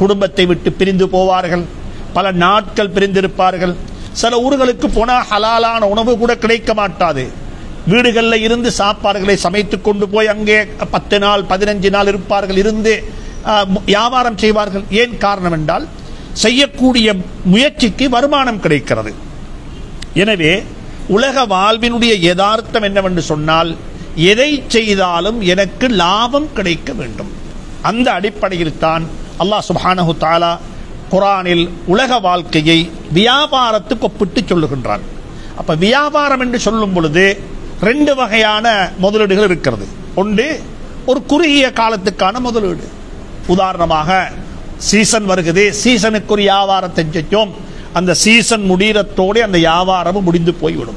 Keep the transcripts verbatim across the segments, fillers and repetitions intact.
குடும்பத்தை விட்டு பிரிந்து போவார்கள், பல நாட்கள் பிரிந்திருப்பார்கள். சில ஊர்களுக்கு போனால் ஹலாலான உணவு கூட கிடைக்க மாட்டாது. வீடுகளில் இருந்து சாப்பாடுகளை சமைத்து கொண்டு போய் அங்கே பத்து நாள் பதினஞ்சு நாள் இருப்பார்கள், இருந்து வியாபாரம் செய்வார்கள். ஏன் காரணம் என்றால் செய்யக்கூடிய முயற்சிக்கு வருமானம் கிடைக்கிறது. எனவே உலக வாழ்வினுடைய யதார்த்தம் என்னவென்று சொன்னால், எதை செய்தாலும் எனக்கு லாபம் கிடைக்க வேண்டும். அந்த அடிப்படையில் தான் அல்லாஹ் சுப்ஹானஹு தஆலா குர்ஆனில் உலக வாழ்க்கையை வியாபாரத்துக்கு ஒப்பிட்டு சொல்லுகின்றான். அப்ப வியாபாரம் என்று சொல்லும் பொழுது ரெண்டு வகையான முதலீடுகள் இருக்கிறது. ஒன்று ஒரு குறுகிய காலத்துக்கான முதலீடு. உதாரணமாக சீசன் வருகிறது, சீசனுக்கு ஒரு வியாபாரத்தை செஞ்சோம், அந்த சீசன் முடிகிறத்தோடு அந்த வியாபாரமும் முடிந்து போய்விடும்.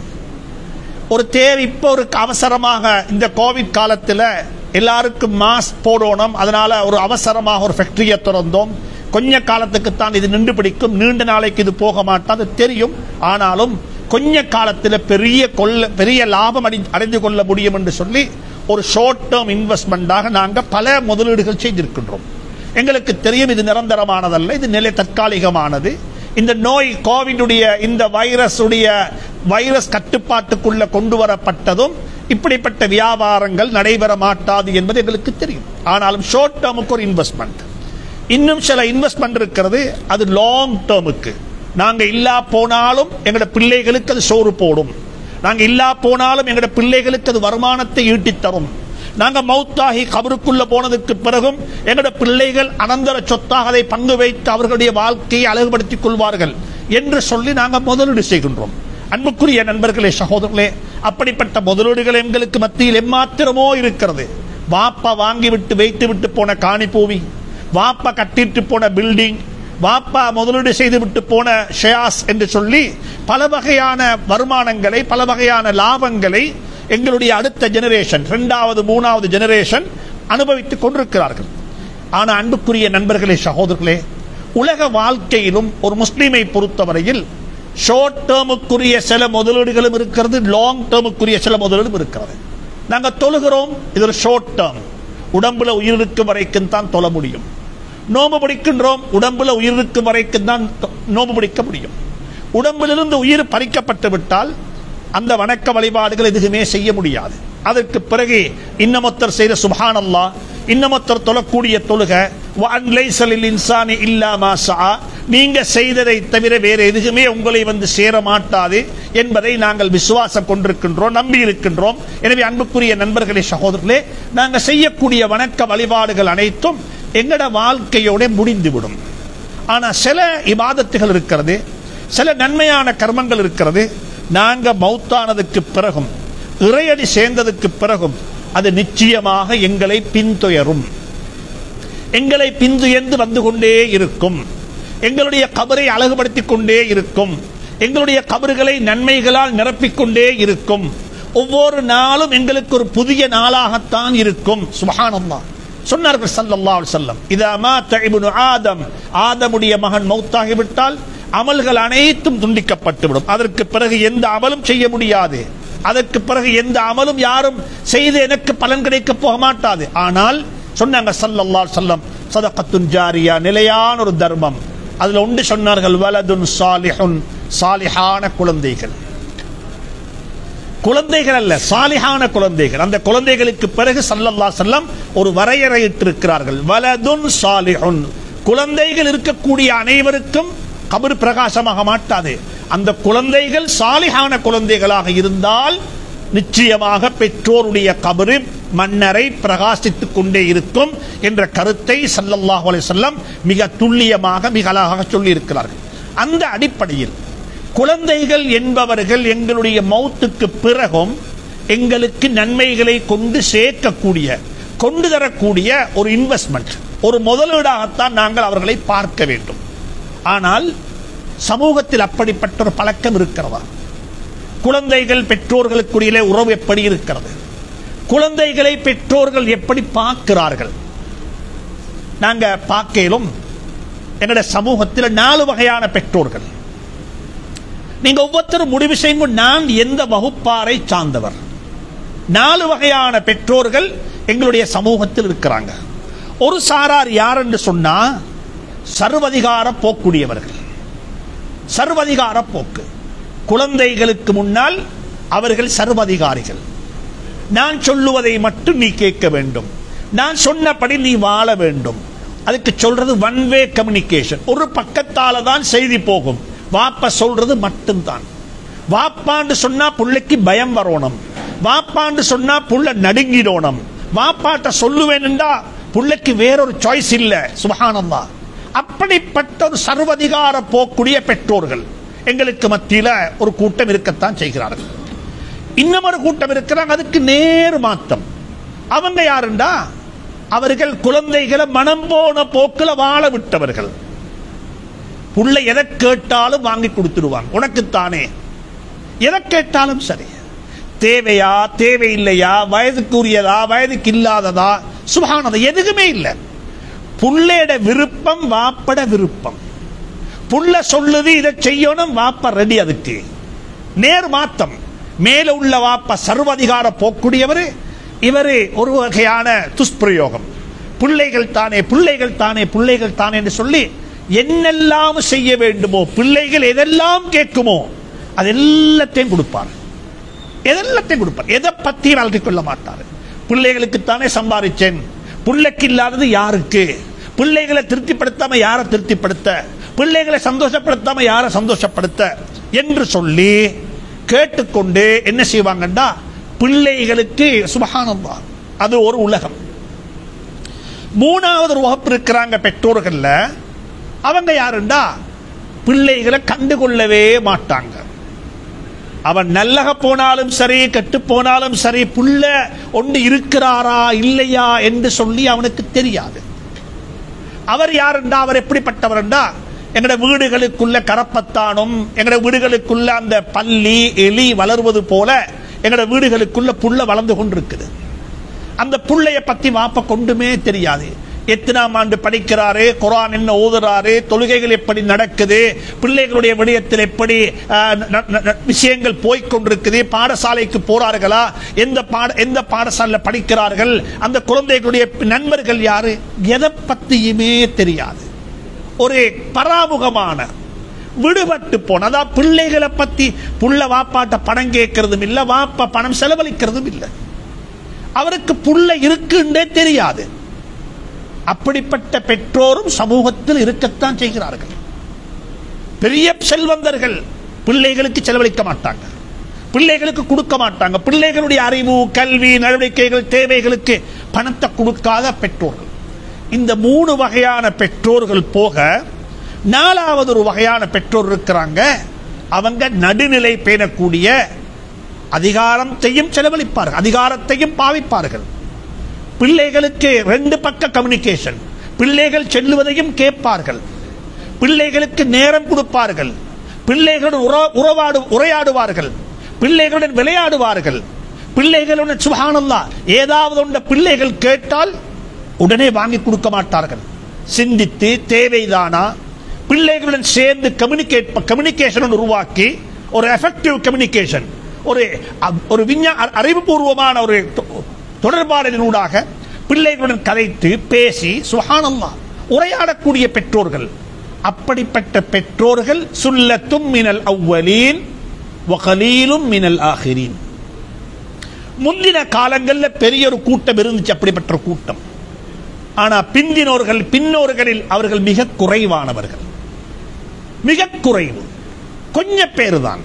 ஒரு தேவை, இப்போ ஒரு அவசரமாக இந்த கோவிட் காலத்தில் எல்லாருக்கும் மாஸ்க் போடணும், அதனால ஒரு அவசரமாக ஒரு ஃபேக்டரியை திறந்தோம். கொஞ்ச காலத்துக்குத்தான் இது நின்று பிடிக்கும், நீண்ட நாளைக்கு இது போக மாட்டாது தெரியும். ஆனாலும் கொஞ்ச காலத்தில் பெரிய கொள்ள பெரிய லாபம் அடை அடைந்து கொள்ள முடியும் என்று சொல்லி ஒரு ஷார்ட் டேர்ம் இன்வெஸ்ட்மெண்டாக நாங்கள் பல முதலீடுகள் செய்திருக்கின்றோம். எங்களுக்கு தெரியும் இது நிரந்தரமானதல்ல, இது நிலை தற்காலிகமானது. இந்த நோய் கோவிடுடைய இந்த வைரஸ் உடைய வைரஸ் கட்டுப்பாட்டுக்குள்ள கொண்டு வரப்பட்டதும் இப்படிப்பட்ட வியாபாரங்கள் நடைபெற மாட்டாது என்பது எங்களுக்கு தெரியும். ஆனாலும் ஷார்ட் டேர்முக்கு ஒரு இன்வெஸ்ட்மெண்ட், இன்னும் சில இன்வெஸ்ட்மெண்ட் இருக்கிறது, அது லாங் டேர்முக்கு. நாங்க இல்லா போனாலும் எங்களோட பிள்ளைகளுக்கு அது சோறு போடும், நாங்க இல்லா போனாலும் எங்களோட பிள்ளைகளுக்கு அது வருமானத்தை ஈட்டித் தரும். நாங்க மௌத்தாகி கபருக்குள்ள போனதுக்கு பிறகும் எங்களோட பிள்ளைகள் அனந்தர சொத்தாக அதை பங்கு வைத்து அவர்களுடைய வாழ்க்கையை அழகுபடுத்திக் கொள்வார்கள் என்று சொல்லி நாங்கள் முதலீடு செய்கின்றோம். அன்புக்குரிய நண்பர்களே, சகோதரர்களே, அப்படிப்பட்ட முதலீடுகள் எங்களுக்கு மத்தியில் எம்மாத்திரமோ இருக்கிறது. வாப்பா வாங்கிவிட்டு வைத்து விட்டு போன காணி பூமி, வாப்பா கட்டிட்டு போன பில்டிங், வாப்பா முதலீடு செய்து விட்டு போன ஷேர்ஸ் என்று சொல்லி பல வகையான வருமானங்களை, பல வகையான லாபங்களை எங்களுடைய அடுத்த ஜெனரேஷன், இரண்டாவது மூணாவது ஜெனரேஷன் அனுபவித்துக் கொண்டிருக்கிறார்கள். ஆனால் அன்புக்குரிய நண்பர்களே, சகோதரர்களே, உலக வாழ்க்கையிலும் ஒரு முஸ்லீமை பொறுத்தவரையில் ஷார்ட் டேர்முக்குரிய சில முதலீடுகளும் இருக்கிறது, லாங் டேர்முக்குரிய சில முதலீடும் இருக்கிறது. நாங்கள் தொழுகிறோம், இது ஒரு ஷார்ட் டேர்ம், உடம்புல உயிர் இருக்கும் வரைக்கும் தான் தொழ முடியும். நோம்பு பிடிக்கின்றோம், உடம்புல உயிர் இருக்கும் வரைக்கும் தான் நோம்பு பிடிக்க முடியும். உடம்பிலிருந்து உயிர் பறிக்கப்பட்டு விட்டால் அந்த வணக்க வழிபாடுகள் எதுவுமே செய்ய முடியாது. அதற்கு பிறகு இன்னமொத்தர் செய்த சுப்ஹானல்லாஹ், இன்னமொத்தர் தொழக்கூடிய தொழுக, நீங்க செய்ததை தவிர வேற எதுவுமே உங்களை வந்து சேர மாட்டாது என்பதை நாங்கள் விசுவாசம் கொண்டிருக்கின்றோம், நம்பி இருக்கின்றோம். எனவே அன்புக்குரிய நண்பர்களே, சகோதரர்களே, நாங்கள் செய்யக்கூடிய வணக்க வழிபாடுகள் அனைத்தும் எங்கட வாழ்க்கையோட முடிந்துவிடும். ஆனா சில இபாதத்துகள் இருக்கிறது, சில நன்மையான கர்மங்கள் இருக்கிறது, நாங்க மௌத்தானதுக்கு பிறகும் இறையடி சேர்ந்ததுக்கு பிறகும் அது நிச்சயமாக எங்களை பின்துயரும், எங்களை பின்துயர்ந்து வந்து கொண்டே இருக்கும், எங்களுடைய கபரை அழகுபடுத்திக் கொண்டே இருக்கும், எங்களுடைய கபறுகளை நன்மைகளால் நிரப்பிக்கொண்டே இருக்கும். ஒவ்வொரு நாளும் எங்களுக்கு ஒரு புதிய நாளாகத்தான் இருக்கும். சுப்ஹானல்லாஹ். சொன்னார்கள் ஸல்லல்லாஹு அலைஹி வஸல்லம், இதா மாத இப்னு ஆதம், ஆதமுடைய மகன் மௌத்தாகிவிட்டால் அமல்கள் அனைத்தும் துண்டிக்கப்பட்டுவிடும். அதற்கு பிறகு எந்த அமலும் செய்ய முடியாது, அதற்கு பிறகு எந்த அமலும் யாரும் செய்து எனக்கு பலன் கிடைக்க போக மாட்டாது. ஆனால் சொன்னாங்க ஸல்லல்லாஹு அலைஹி வஸல்லம், ஸதகத்துன் ஜாரியா, நிலையான ஒரு தர்மம். அதுல ஒன்று சொன்னார்கள், வலதுன் சாலிஹுன், சாலிஹான குழந்தைகள். குழந்தைகள் அல்ல, சாலிஹான குழந்தைகள். அந்த குழந்தைகளுக்கு பிறகு ஸல்லல்லாஹு அலைஹி வஸல்லம் ஒரு வரையறையிட்டிருக்கிறார்கள், வலதுன் சாலிஹுன். குழந்தைகள் இருக்கக்கூடிய அனைவருக்கும் கபர் பிரகாசமாக மாட்டாது. அந்த குழந்தைகள் சாலிஹான குழந்தைகளாக இருந்தால் நிச்சயமாக பெற்றோருடைய கபரு மன்னரை பிரகாசித்துக் கொண்டே இருக்கும் என்ற கருத்தை ஸல்லல்லாஹு அலைஹி வஸல்லம் மிக துல்லியமாக மிக அழகாக சொல்லி இருக்கிறார்கள். அந்த அடிப்படையில் குழந்தைகள் என்பவர்கள் எங்களுடைய மௌத்துக்கு பிறகும் எங்களுக்கு நன்மைகளை கொண்டு சேர்க்கக்கூடிய, கொண்டு தரக்கூடிய ஒரு இன்வெஸ்ட்மெண்ட், ஒரு முதலீடாகத்தான் நாங்கள் அவர்களை பார்க்க வேண்டும். ஆனால் சமூகத்தில் அப்படிப்பட்ட ஒரு பழக்கம் இருக்கிறதா? குழந்தைகள் பெற்றோர்களுக்குரிய உறவு எப்படி இருக்கிறது? குழந்தைகளை பெற்றோர்கள் எப்படி பார்க்கிறார்கள்? நாங்க பார்க்கலும் எங்களுடைய சமூகத்தில் நாலு வகையான பெற்றோர்கள். நீங்க ஒவ்வொருத்தரும் முடிவு செய்யுங்க, நான் எந்த வகுப்பாரை சார்ந்தவர். நாலு வகையான பெற்றோர்கள் எங்களுடைய சமூகத்தில் இருக்கிறாங்க. ஒரு சாரார் யார் என்று சொன்னா, சர்வதிகார போக்குடையவர்கள். சர்வதிகார போக்கு. குழந்தைகளுக்கு முன்னால் அவர்கள் சர்வதிகாரிகள். நான் சொல்லுவதை மட்டும் நீ கேட்க வேண்டும், நான் சொன்னபடி நீ வாழ வேண்டும். அதுக்கு சொல்றது ஒன் வே கம்யூனிகேஷன். ஒரு பக்கத்தால தான் செய்தி போகும். வாப்பா சொல்றது மட்டும்தான். வாப்பாண்டு சொன்னா புள்ளைக்கு பயம் வரணும். வாப்பாண்டு சொன்னா புள்ள நடுங்கிடணும். வாப்பாட்ட சொல்லுவேன்டா புள்ளைக்கு வேறொரு சாய்ஸ் இல்ல. சுப்ஹானல்லாஹ். அப்படிப்பட்ட ஒரு சர்வதிகார போக்குடைய பெற்றோர்கள் எங்களுக்கு மத்தியில ஒரு கூட்டம் இருக்கத்தான் செய்கிறார்கள். இன்னும் ஒரு கூட்டம் இருக்கிறாங்க, அதுக்கு நேர் மாத்தம். அவங்க யாருண்டா, அவர்கள் குழந்தைகளை மனம் போன போக்குல வாழ விட்டவர்கள். புள்ள எதை கேட்டாலும் வாங்கி கொடுத்துருவாங்க. உனக்குத்தானே எதை கேட்டாலும் சரி. தேவையா தேவையில்லையா, வயதுக்குரியதா வயதுக்கு இல்லாததா, சுப்ஹானல்லாஹ், எதுவுமே இல்லை. புள்ளையோட விருப்பம் வாப்பட விருப்பம். புள்ள சொல்லுது இதை செய்யணும், வாப்பா ரெடி. அதுக்கு நேர் மாத்தம். மேல உள்ள வாப்பா சர்வதிகார போக்குடையவர், இவரு ஒரு வகையான துஷ்பிரயோகம். பிள்ளைகள் தானே பிள்ளைகள் தானே பிள்ளைகள் தானே என்று சொல்லி என்னெல்லாம் செய்ய வேண்டுமோ, பிள்ளைகள் எதெல்லாம் கேட்குமோ அதெல்லாத்தையும் கொடுப்பார். எதெல்லாத்தையும் கொடுப்பார். எதை பத்தியும் வளர்த்துக் கொள்ள மாட்டார். பிள்ளைகளுக்கு தானே சம்பாதிச்சேன், பிள்ளைக்கு இல்லாதது யாருக்கு? பிள்ளைகளை திருப்திப்படுத்தாம யாரை திருப்திப்படுத்த, பிள்ளைகளை சந்தோஷப்படுத்தாம யாரை சந்தோஷப்படுத்த என்று சொல்லி கேட்டுக்கொண்டு என்ன செய்வாங்கண்டா, பிள்ளைகளுக்கு சுப்ஹானல்லாஹ் அது ஒரு உலகம். மூணாவது ஒரு வகுப்பு இருக்கிறாங்க பெற்றோர்கள்ல. அவங்க யாருண்டா, பிள்ளைகளை கண்டுகொள்ளவே மாட்டாங்க. அவன் நல்லக போனாலும் சரி கெட்டு போனாலும் சரி, புள்ள ஒன்று இருக்கிறாரா இல்லையா என்று சொல்லி அவனுக்கு தெரியாது. அவர் யாருண்டா, அவர் எப்படிப்பட்டவர்ண்டா, எங்கட வீடுகளுக்குள்ள கரப்பத்தானும் எங்கட வீடுகளுக்குள்ள அந்த பள்ளி எலி வளர்வது போல எங்கட வீடுகளுக்குள்ள புள்ள வளர்ந்து கொண்டிருக்குது. அந்த புள்ளைய பத்தி வாப்ப கொண்டுமே தெரியாது. எத்தனாம் ஆண்டு படிக்கிறாரு, குர்ஆன் என்ன ஓதுறாரு, தொழுகைகள் எப்படி நடக்குது, பிள்ளைகளுடைய விடயத்தில் எப்படி விஷயங்கள் போய்கொண்டிருக்குது, பாடசாலைக்கு போறார்களா, எந்த பாட எந்த பாடசாலையில் படிக்கிறார்கள், அந்த குழந்தைகளுடைய நண்பர்கள் யாரு, எதை பத்தியுமே தெரியாது. ஒரு பராமுகமான விடுபட்டு போன, அதாவது பிள்ளைகளை பத்தி புள்ள வாப்பாட்ட பணம் கேட்கறதும் இல்ல, வாப்பா பணம் செலவழிக்கிறதும் இல்லை. அவருக்கு புள்ள இருக்குன்னே தெரியாது. அப்படிப்பட்ட பெற்றோரும் சமூகத்தில் இருக்கத்தான் செய்கிறார்கள். பெரிய செல்வந்தர்கள் பிள்ளைகளுக்கு செலவழிக்க மாட்டாங்க, பிள்ளைகளுக்கு கொடுக்க மாட்டாங்க. பிள்ளைகளுடைய அறிவு, கல்வி, நடவடிக்கைகள், தேவைகளுக்கு பணத்தை கொடுக்காத பெற்றோர்கள். இந்த மூணு வகையான பெற்றோர்கள் போக நாலாவது ஒரு வகையான பெற்றோர் இருக்கிறாங்க. அவங்க நடுநிலை பேணக்கூடிய, அதிகாரத்தையும் செலவழிப்பார்கள், அதிகாரத்தையும் பாவிப்பார்கள். பிள்ளைகளுக்கு ரெண்டு பக்க கம்யூனிகேஷன். பிள்ளைகள் செல்லுவதையும் கேட்பார்கள், பிள்ளைகளுக்கு நேரம் கொடுப்பார்கள், பிள்ளைகளுடன் உறவாடு உரையாடுவார்கள், பிள்ளைகளுடன் விளையாடுவார்கள், பிள்ளைகளுடன் சுப்ஹானல்லாஹ் ஏதாவது ஒன்ற பிள்ளைகள் கேட்டால் உடனே வாங்கி கொடுக்க மாட்டார்கள். சிந்தித்து தேவைதானா, பிள்ளைகளுடன் சேர்ந்து கம்யூனிகேட் கம்யூனிகேஷன் உருவாக்கி ஒரு எஃபெக்டிவ் கம்யூனிகேஷன், ஒரு ஒரு விஞ்ஞான அறிவுபூர்வமான ஒரு தொடர்பாடலினூடாக பிள்ளைகளுடன் கதைத்து பேசி சுப்ஹானல்லாஹ் உரையாடக்கூடிய பெற்றோர்கள். அப்படிப்பட்ட பெற்றோர்கள் சுல்லத்தும் மினல் அவ்வலீன் வ கலீலும் மினல் ஆகிரீன். முந்தின காலங்களில் பெரிய ஒரு கூட்டம் இருந்துச்சு, அப்படிப்பட்ட கூட்டம். ஆனா பிந்தினோர்கள் பின்னோர்களில் அவர்கள் மிக குறைவானவர்கள், மிக குறைவு, கொஞ்ச பேரு தான்.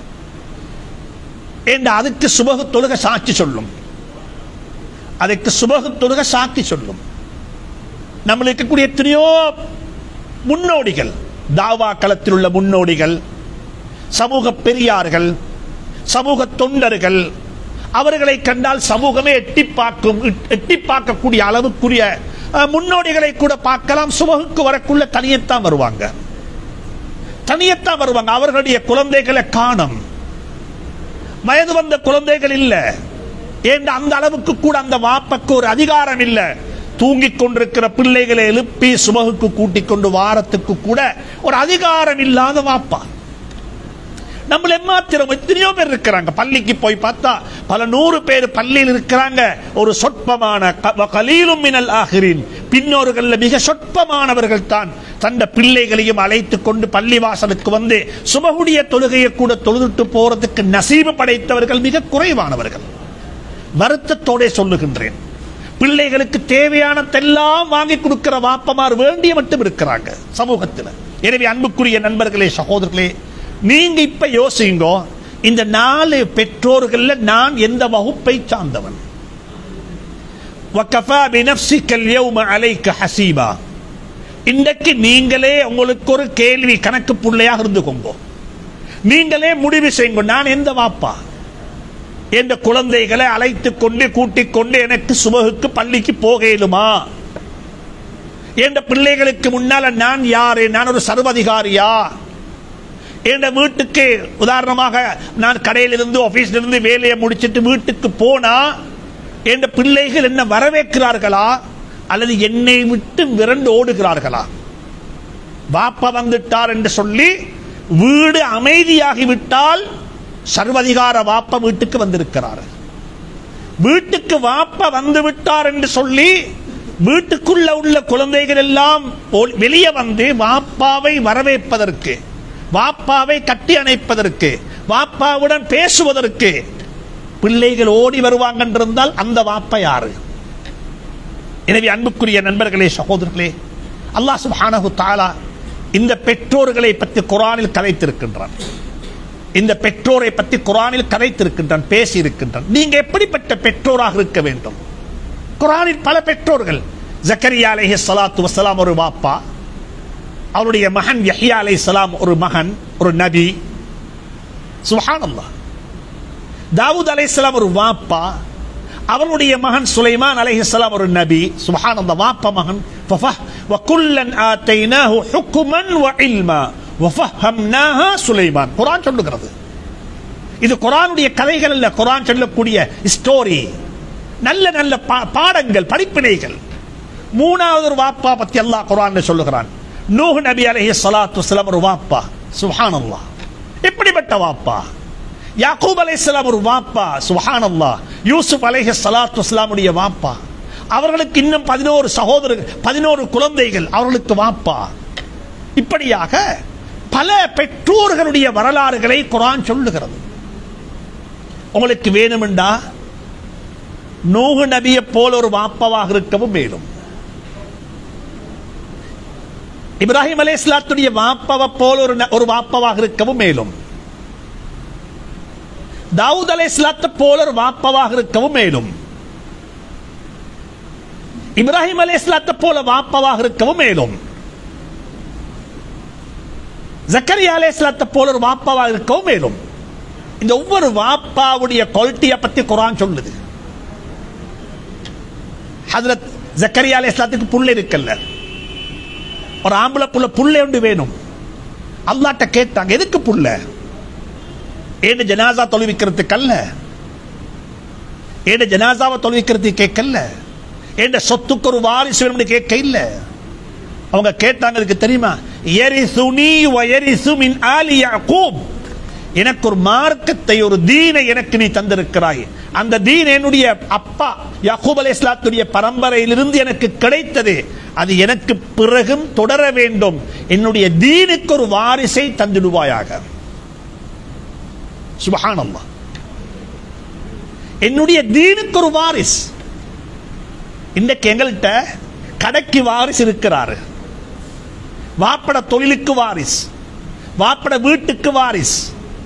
அதுக்கு சுபகு தொழுகை சாட்சி சொல்லும், அதுக்கு சுபகு தொழுகை சாட்சி சொல்லும். நம்ம இருக்கக்கூடிய எத்தனையோ முன்னோடிகள், தாவா களத்தில் உள்ள முன்னோடிகள், சமூக பெரியார்கள், சமூக தொண்டர்கள், அவர்களை கண்டால் சமூகமே எட்டி பார்க்கும், எட்டி பார்க்கக்கூடிய அளவுக்குரிய முன்னோடிகளை கூட பார்க்கலாம். சுபகுக்கு வரக்குள்ள தனியத்தான் வருவாங்க, தனியத்தான் வருவாங்க. அவர்களுடைய குழந்தைகளை காணும், வயது வந்த குழந்தைகள் இல்ல. ஏன் அந்த அளவுக்கு கூட அந்த வாப்பக்கு ஒரு அதிகாரம் இல்ல. தூங்கிக் கொண்டிருக்கிற பிள்ளைகளை எழுப்பி சுபகுக்கு கூட்டிக் கொண்டு வாரத்துக்கு கூட ஒரு அதிகாரம் இல்லாத வாப்பா. நம்மள எம்மாத்திரம் எத்தனையோ பேர் இருக்கிறாங்க. பள்ளிக்கு போய் பார்த்தா பல நூறு பேர் பள்ளியில் இருக்கிறாங்க. ஒரு சொற்பமான கலீலும் மினல் ஆகிரீன், பின்னோர்கள் மிக சொற்பமானவர்கள் தான் தந்த பிள்ளைகளையும் அழைத்துக் கொண்டு பள்ளிவாசலுக்கு வந்து சுபகுடைய தொழுகையை கூட தொழுதுட்டு போறதுக்கு நசீபு படைத்தவர்கள் மிக குறைவானவர்கள். வருத்தத்தோட சொல்லுகின்றேன், பிள்ளைகளுக்கு தேவையானதெல்லாம் வாங்கி கொடுக்கிற வாப்பமார் வேண்டிய மட்டும் இருக்கிறாங்க சமூகத்தில். எனவே அன்புக்குரிய நண்பர்களே, சகோதரர்களே, நீங்க இப்ப யோசிங்க, இந்த நாலு பெற்றோர்கள் நான் எந்த வகுப்பை சார்ந்தவன்? وَكَفَى بِنَفْسِكَ الْيَوْمَ عَلَيْكَ حَسِيبًا. இன்றைக்கு நீங்களே உங்களுக்கு ஒரு கேள்வி கணக்கு புள்ளையாக இருந்துக்கோங்க. நீங்களே முடிவு செய்யுங்க, நான் எந்த வாப்பா? என்ற குழந்தைகளை அழைத்துக் கொண்டு கூட்டிக் கொண்டு எனக்கு சுபகுக்கு பள்ளிக்கு போக இயலுமா? என்ற பிள்ளைகளுக்கு முன்னால நான் யாரு? நான் ஒரு சர்வதிகாரியா? என்ற வீட்டுக்கு உதாரணமாக நான் கடையிலிருந்து ஆபீஸ்ல வேலையை முடிச்சிட்டு வீட்டுக்கு போனா என்ற பிள்ளைகள் என்ன வரவேற்கிறார்களா அல்லது என்னை விட்டு விரண்டு ஓடுகிறார்களா? வாப்பா வந்துட்டார் என்று சொல்லி வீடு அமைதியாகிவிட்டால் சர்வதிகார வாப்பா வீட்டுக்கு வந்திருக்கிறார். வீட்டுக்கு வாப்பா வந்து விட்டார் என்று சொல்லி வீட்டுக்குள்ள உள்ள குழந்தைகள் எல்லாம் வெளியே வந்து வாப்பாவை வரவேற்பதற்கு, வாப்பாவை கட்டி அணைப்பதற்கு, வாப்பாவுடன் பேசுவதற்கு பிள்ளைகள் ஓடி வருவாங்க என்றிருந்தால் அந்த வாப்பா யாரு? எனவே அன்புக்குரிய நண்பர்களே, சகோதரர்களே, அல்லாஹ் சுப்ஹானஹு தஆலா இந்த பெற்றோர்களை பற்றி குர்ஆனில் கதைத்திருக்கின்றான். இந்த பெற்றோரை பற்றி குர்ஆனில் கதைத்திருக்கின்றான், பேசி இருக்கின்றான். நீங்க எப்படிப்பட்ட பெற்றோராக இருக்க வேண்டும்? குர்ஆனில் பல பெற்றோர்கள். ஜக்கரியா அலைஹிஸ்ஸலாத்து வஸ்ஸலாம் ஒரு வாப்பா, அவருடைய மகன் யஹ்யா அலைஹிஸ்ஸலாம் ஒரு மகன், ஒரு நபி. சுப்ஹானல்லாஹ். தாவூத் அலைஹிஸ்ஸலாம் ஒரு வாப்பா, அவருடைய மகன் சுலைமான் அலைஹிஸ்ஸலாம் ஒரு நபி. சுப்ஹானல்லாஹ். வாப்பா மகன். வகுல்லன் ஆதைனாஹு ஹுக்மன் வ இல்மா வஃபஹம்னாஹா சுலைமான். குர்ஆன் சொல்லுகிறது. இது குர்ஆனுடைய கதைகள் அல்ல, குர்ஆன் சொல்லக்கூடிய ஸ்டோரி, நல்ல நல்ல பாடங்கள், படிப்பினைகள். மூணாவது ஒரு வாப்பா பத்தி அல்லாஹ் குர்ஆன்ல சொல்லுகிறான். நூஹ் நபி அலைஹிஸ்ஸலாத்து வஸ்ஸலாம் ஒரு வாப்பா. சுப்ஹானல்லாஹ். எப்படிப்பட்ட வாப்பா? யாக்கூப் அலைஹிஸ்ஸலாம் ஒரு வாப்பா. சுப்ஹானல்லாஹ். யூசுப் அலைஹிஸ்ஸலாத்து வஸ்ஸலாமுடைய வாப்பா. அவர்களுக்கு இன்னும் பதினோரு சகோதரர்கள், பதினோரு குழந்தைகள், அவர்களுக்கு வாப்பா. இப்படியாக பல பெற்றோர்களுடைய வரலாறுகளை குர்ஆன் சொல்லுகிறது. உங்களுக்கு வேணுமெண்டா நூஹ் நபியை போல ஒரு வாப்பாவாக இருக்கவும் மேலும், இப்ராஹிம் அலைஹிஸ்ஸலாத்துடைய வாப்பாவை போல ஒரு ஒரு வாப்பாவாக இருக்கவும் மேலும், தாவூத் அலைஹிஸ்ஸலாத்தை போல ஒரு வாப்பாவாக இருக்கவும் மேலும், இப்ராஹிம் அலைஹிஸ்ஸலாத்தை போல வாப்பாவாக இருக்கவும் மேலும், ஜக்கரியா அலைஹிஸ்ஸலாத்தை போல ஒரு வாப்பாவாக இருக்கவும் மேலும். இந்த ஒவ்வொரு வாப்பாவுடைய குவாலிட்டியை பத்தி குர்ஆன் சொல்லுது. ஹஜ்ரத் ஜக்கரியா அலைஹிஸ்ஸலாத்துக்கு புள்ள இருக்கல்ல, ஒரு ஆம்பளை புள்ள புள்ள ஒன்று வேணும். அல்லாஹ்ட்ட கேட்டாங்க, எதுக்கு புள்ள? ஏன் ஜனாசா தொழுவிக்கிறதுக்கு அல்ல, ஏன் ஜனாசாவை தொழுவிக்கிறதுக்கு கேட்கல, ஏன் சொத்துக்கு ஒரு வாரிசு வேணும்னு கேட்க இல்ல. அவங்க கேட்டாங்க, இதுக்கு தெரியுமா? யரிசுனி வ யரிசு மின் ஆலி யாக்கூப். எனக்கு ஒரு மார்க்கத்தை, ஒரு தீனை எனக்கு நீ தந்திருக்கிறாய். அந்த தீன் என்னுடைய அப்பா யாக்கூப் அலைஹிஸ்ஸலாத்துடைய பரம்பரையிலிருந்து எனக்கு கிடைத்தது. அது எனக்கு பிறகும் தொடர வேண்டும். என்னுடைய தீனுக்கு ஒரு வாரிசை தந்திடுவாயாக. சுப்ஹானல்லாஹ். என்னுடைய தீனுக்கு ஒரு வாரிஸ். இன்றைக்கு எங்கள்கிட்ட கடைக்கு வாரிசு இருக்கிறாரு, வாப்பட தொழிலுக்கு வாரிஸ், வாப்பட வீட்டுக்கு வாரிஸ்.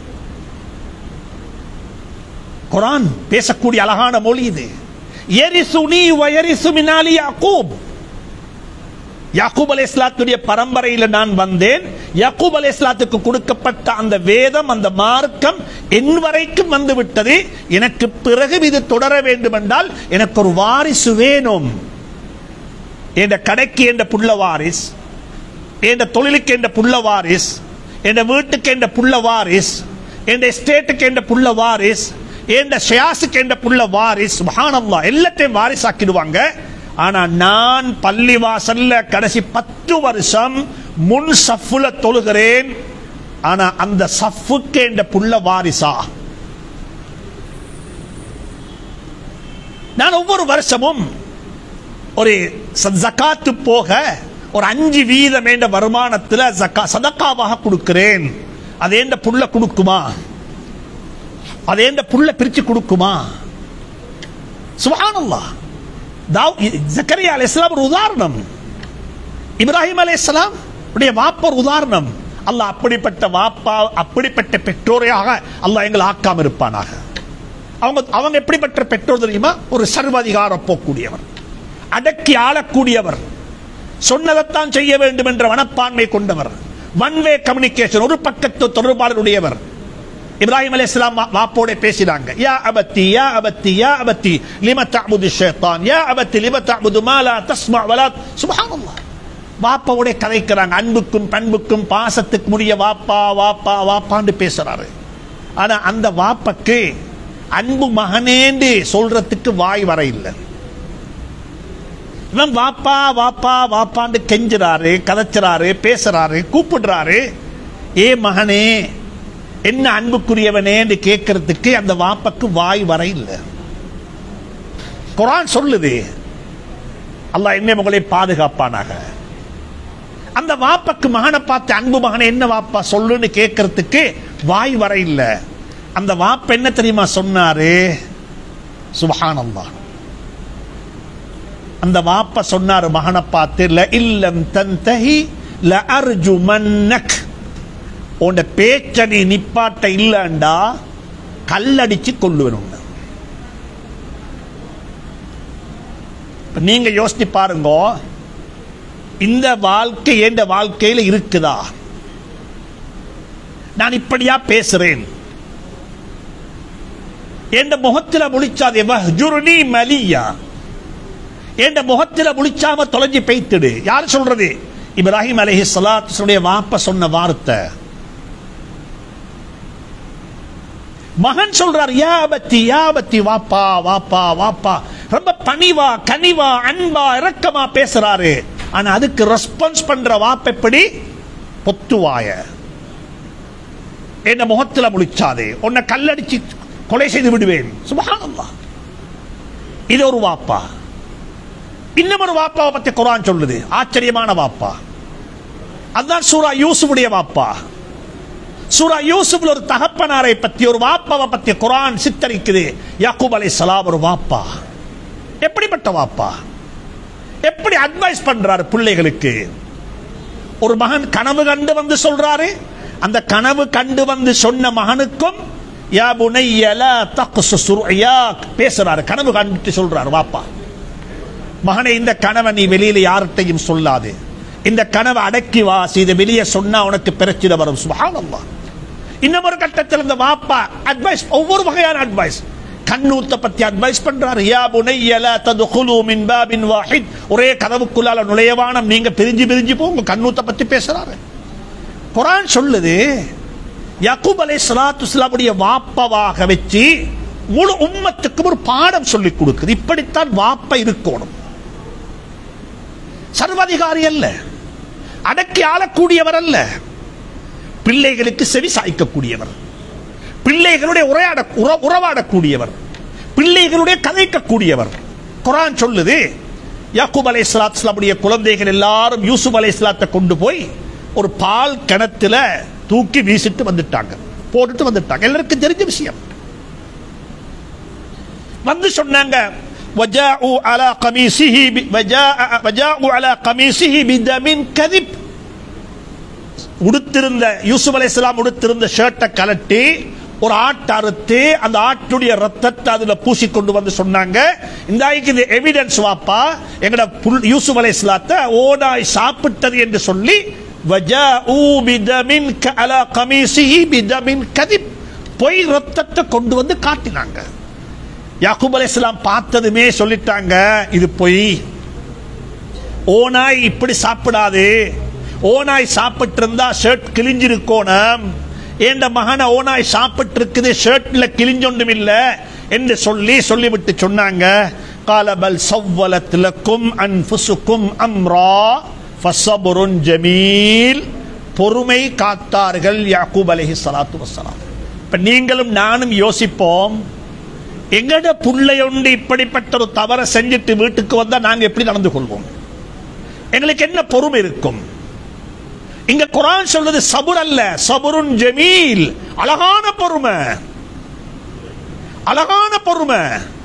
குர்ஆன் பேசக்கூடிய அழகான மொழி இது. யரிசுனி வ யரிசு மின் ஆலி யாக்கூப். யாக்கூப் அலைஹிஸ்ஸலாத்துடைய பரம்பரையில் நான் வந்தேன். யாக்கூப் அலைஹிஸ்ஸலாத்துக்கு கொடுக்கப்பட்ட அந்த வேதம், அந்த மார்க்கம் என் வரைக்கும் வந்து விட்டது. எனக்கு பிறகு இது தொடர வேண்டும் என்றால் எனக்கு ஒரு வாரிசு வேணும். என்ற கடைக்கு என்ற புள்ள வாரிஸ், என்ற தொழிலுக்கு என்ற புள்ள வாரிஸ், என்ற வீட்டுக்கு என்ற புள்ள வாரிஸ், என்ற எஸ்டேட்டுக்கு என்ற புள்ள வாரிஸ், என்ற ஷியாஸுக்கு என்ற புள்ள வாரிஸ். சுப்ஹானல்லாஹ். எல்லாத்தையும் வாரிஸ் ஆக்கிடுவாங்க. ஆனா நான் பள்ளி வாசல்ல கடைசி பத்து வருஷம் முன் சஃப்புல தொழுகிறேன். ஆனா அந்த சஃப்புக்கு என்ற புள்ள வாரிசா? நான் ஒவ்வொரு வருஷமும் ஒரு ஜகாத்து போக ஒரு அஞ்சு வீதம் என்ற வருமானத்தில் சதக்காவாக கொடுக்கிறேன், அதே புள்ள கொடுக்குமா? அதே புள்ள பிரிச்சு கொடுக்குமா? சுப்ஹானல்லாஹ். ஜக்கரியா அலைஹிஸ்ஸலாம் ஒரு உதாரணம், இப்ராஹிம் அலைஹிஸ்ஸலாம் உடைய வாப்பா ஒரு உதாரணம். அல்லாஹ் அப்படிப்பட்ட வாப்பா அப்படிப்பட்ட பெற்றோரையாக அல்லாஹ் எங்களை ஆக்காம இருப்பானாக. அவங்க அவங்க எப்படிப்பட்ட பெற்றோர் தெரியுமா? ஒரு சர்வாதிகார போக்கூடியவர், அடக்கி ஆளக்கூடியவர், சொன்னதைத்தான் செய்ய வேண்டும் என்ற மனப்பான்மை கொண்டவர், ஒன் வே கம்யூனிகேஷன், ஒரு பக்கத்து தொடர்பாளருடையவர். இப்ராஹிம் அலைஹிஸ்ஸலாம் வாப்போட பேசினாங்க. யா அபத்தி யா அபத்தி யா அபத்தி லிம தஅபுது ஷைத்தான் யா அபத்தி லிம தஅபுது மா லா தஸ்மா வலா. சுப்ஹானல்லாஹ். வாப்பாவோட கதைக்கிறாங்க, அன்புக்கும் பண்புக்கும் பாசத்துக்கு முடிய வாப்பா வாப்பா வாப்பான்னு பேசுறாரு. ஆனா அந்த வாப்பக்கு அன்பு மகனேண்டு சொல்றதுக்கு வாய் வர இல்லை. இவன் வாப்பா வாப்பா வாப்பான்னு கெஞ்சுறாரு, கதைச்சுறாரு, பேசுறாரு, கூப்பிடுறாரு. ஏ மகனே, என்ன அன்புக்குரியவனே என்று கேட்கறதுக்கு அந்த வாப்பக்கு வாய் வர இல்லை. குர்ஆன் சொல்லுது, அல்லாஹ் என்ன உங்களை பாதுகாப்பானாக. அந்த வாப்பக்கு மகனை பார்த்து அன்பு மகனை என்ன வாப்பா சொல்லுன்னு கேட்கறதுக்கு வாய் வர இல்லை. அந்த வாப்ப என்ன தெரியுமா சொன்னாரு? சுப்ஹானல்லாஹ். அந்த வாப்ப சொன்னாரு மகனை பார்த்து, ல இல்லம் தன்தஹி ல அர்ஜுமன்னக், உன் பேச்ச நீ நிப்பாட்ட இல்லண்டா கல்லடிச்சு கொள்ளுவேன். நீங்க யோசிச்சு பாருங்க, இந்த வாழ்க்கை என்ற வாழ்க்கையில் இருக்குதா? நான் இப்படியா பேசுறேன்? என்ற முகத்தில் முழிச்சாதே வஹ்ஜுர்னி மலியா, என்ற முகத்தில் முழிச்சாம தொலைஞ்சி பெய்த்துடு. யார் சொல்றது? இப்ராஹிம் அலைஹிஸ்ஸலாத்து வாப்ப சொன்ன வார்த்தை. மகன் சொல்றார், யா அபத்தி யா அபத்தி, வாப்பா வாப்பா வாப்பா. ரொம்ப பணிவா கனிவா அன்பா இரக்கமா பேசுறாரு. ஆனா அதுக்கு ரெஸ்பான்ஸ் பண்ற வாப்ப எப்படி? பொத்துவாய, என்ன முகத்துல முழிச்சாதே, உன்னை கல்லடிச்சு கொலை செய்து விடுவேன். சுப்ஹானல்லாஹ். இது ஒரு வாப்பா. இன்னும் ஒரு வாப்பாவை பத்தி குர்ஆன் சொல்லுது, ஆச்சரியமான வாப்பா. அதுதான் சூரா யூசுஃபுடைய வாப்பா. சூரா யூசுஃப்ல ஒரு தகப்பனாரை பத்தி, ஒரு வாப்பாவை பத்தி குர்ஆன் சித்தரிக்குது. யாக்கூப் அலைஹிஸ்ஸலாம் ஒரு வாப்பா. எப்படிப்பட்ட வாப்பா? எப்படி அட்வைஸ் பண்றாரு பிள்ளைகளுக்கு? ஒரு மகன் கனவு கண்டு வந்து சொல்றாரு. அந்த கனவு கண்டு வந்து சொன்ன மகனுக்கும் யா புனைய லா தக்ஸுஸ் ருயாக் பேசுறாரு. கனவு கண்டு சொல்றாரு வாப்பா, மகனே இந்த கனவை நீ வெளியில யார்கிட்டையும் சொல்லாது, இந்த கனவை அடக்கி வாசி, இதை வெளியே சொன்னா உனக்கு பிரச்சனை வரும். சுப்ஹானல்லாஹ். இன்னும் ஒரு கட்டத்தில் இந்த வாப்பா அட்வைஸ், ஒவ்வொரு வகையான அட்வைஸ். கண்ணூத்த பத்தி அட்வைஸ் பண்றாரு. யா புனைய லா ததுகுலு மின் பாபின் வாஹித், ஒரே கதவுக்குள்ளால நுழையவானம், நீங்க பிரிஞ்சு பிரிஞ்சு போங்க. கண்ணூத்த பத்தி பேசுறாரு. குர்ஆன் சொல்லுது, யாக்கூப் அலைஹிஸ்ஸலாத்து வஸ்ஸலாமுடைய வாப்பாவாக வச்சு முழு உம்மத்துக்கு ஒரு பாடம் சொல்லி கொடுக்குது. இப்படித்தான் வாப்பா இருக்கணும். சர்வாதிகாரி அல்ல, அடக்கி ஆளக்கூடியவர் அல்ல, பிள்ளைகளுக்கு செவி சாய்க்கக்கூடியவர், பிள்ளைகளுடைய உரையாட உறவாடக்கூடியவர், பிள்ளைகளுடைய கதைக்கக்கூடியவர். குர்ஆன் சொல்லுது, யாக்கூப் அலைஹிஸ்ஸலாத்துடைய குழந்தைகள் எல்லாரும் யூசுப் அலைஹிஸ்ஸலாத்தை கொண்டு போய் ஒரு பால் கிணத்துல தூக்கி வீசிட்டு வந்துட்டாங்க, போட்டுட்டு வந்துட்டாங்க. எல்லாருக்கும் தெரிஞ்ச விஷயம். வந்து சொன்னாங்க, وجاءوا على قميصه وجاء وجاءوا على قميصه بدم كذب. உடுத்திருந்த யூசுப் அலைஹிஸ்ஸலாம் உடுத்திருந்த ஷர்ட்டை கலட்டி ஒரு ஆட்டை அறுத்து அந்த ஆட்டுடைய ரத்தத்தை அதுல பூசி கொண்டு வந்து சொன்னாங்க, இந்த இது எவிடன்ஸ் வாப்பா, எங்கட யூசுப் அலைஹிஸ்ஸலாத்தை ஓனாய் சாப்பிட்டது என்று சொல்லி وجاءوا بدم على قميصه بدم كذب, பொய் ரத்தத்தை கொண்டு வந்து காட்டினாங்க. யாக்கூப் அலைஹிஸ்ஸலாம் பார்த்ததுமே சொல்லிட்டாங்க, இது பொய், ஓனாய் இப்படி சாப்பிடாது, ஓனாய் சாப்பிட்டு இருந்தா ஷர்ட் கிழிஞ்சிருக்கோணும், என்ற மகனை ஓனாய் சாப்பிட்டு இருக்குது, ஷர்ட்ல கிழிஞ்சொன்றும் இல்ல என்று சொல்லி சொல்லிவிட்டு சொன்னாங்க, قال بل سولت لكم انفسكم امرا فصبر جميل. பொறுமை காத்தார்கள் யாக்கூப் அலைஹிஸ்ஸலாத்து வஸ்ஸலாம். இப்ப நீங்களும் நானும் யோசிப்போம், எங்கட புள்ளையொண்டு இப்படிப்பட்ட ஒரு தவறை செஞ்சுட்டு வீட்டுக்கு வந்தா நாங்க எப்படி நடந்து கொள்வோம்? எங்களுக்கு என்ன பொறுமை இருக்கும்? இங்க குர்ஆன் சொல்றது சபுர் அல்ல, சபுருன் ஜமீல், அழகான பொறுமை, அழகான பொறுமை.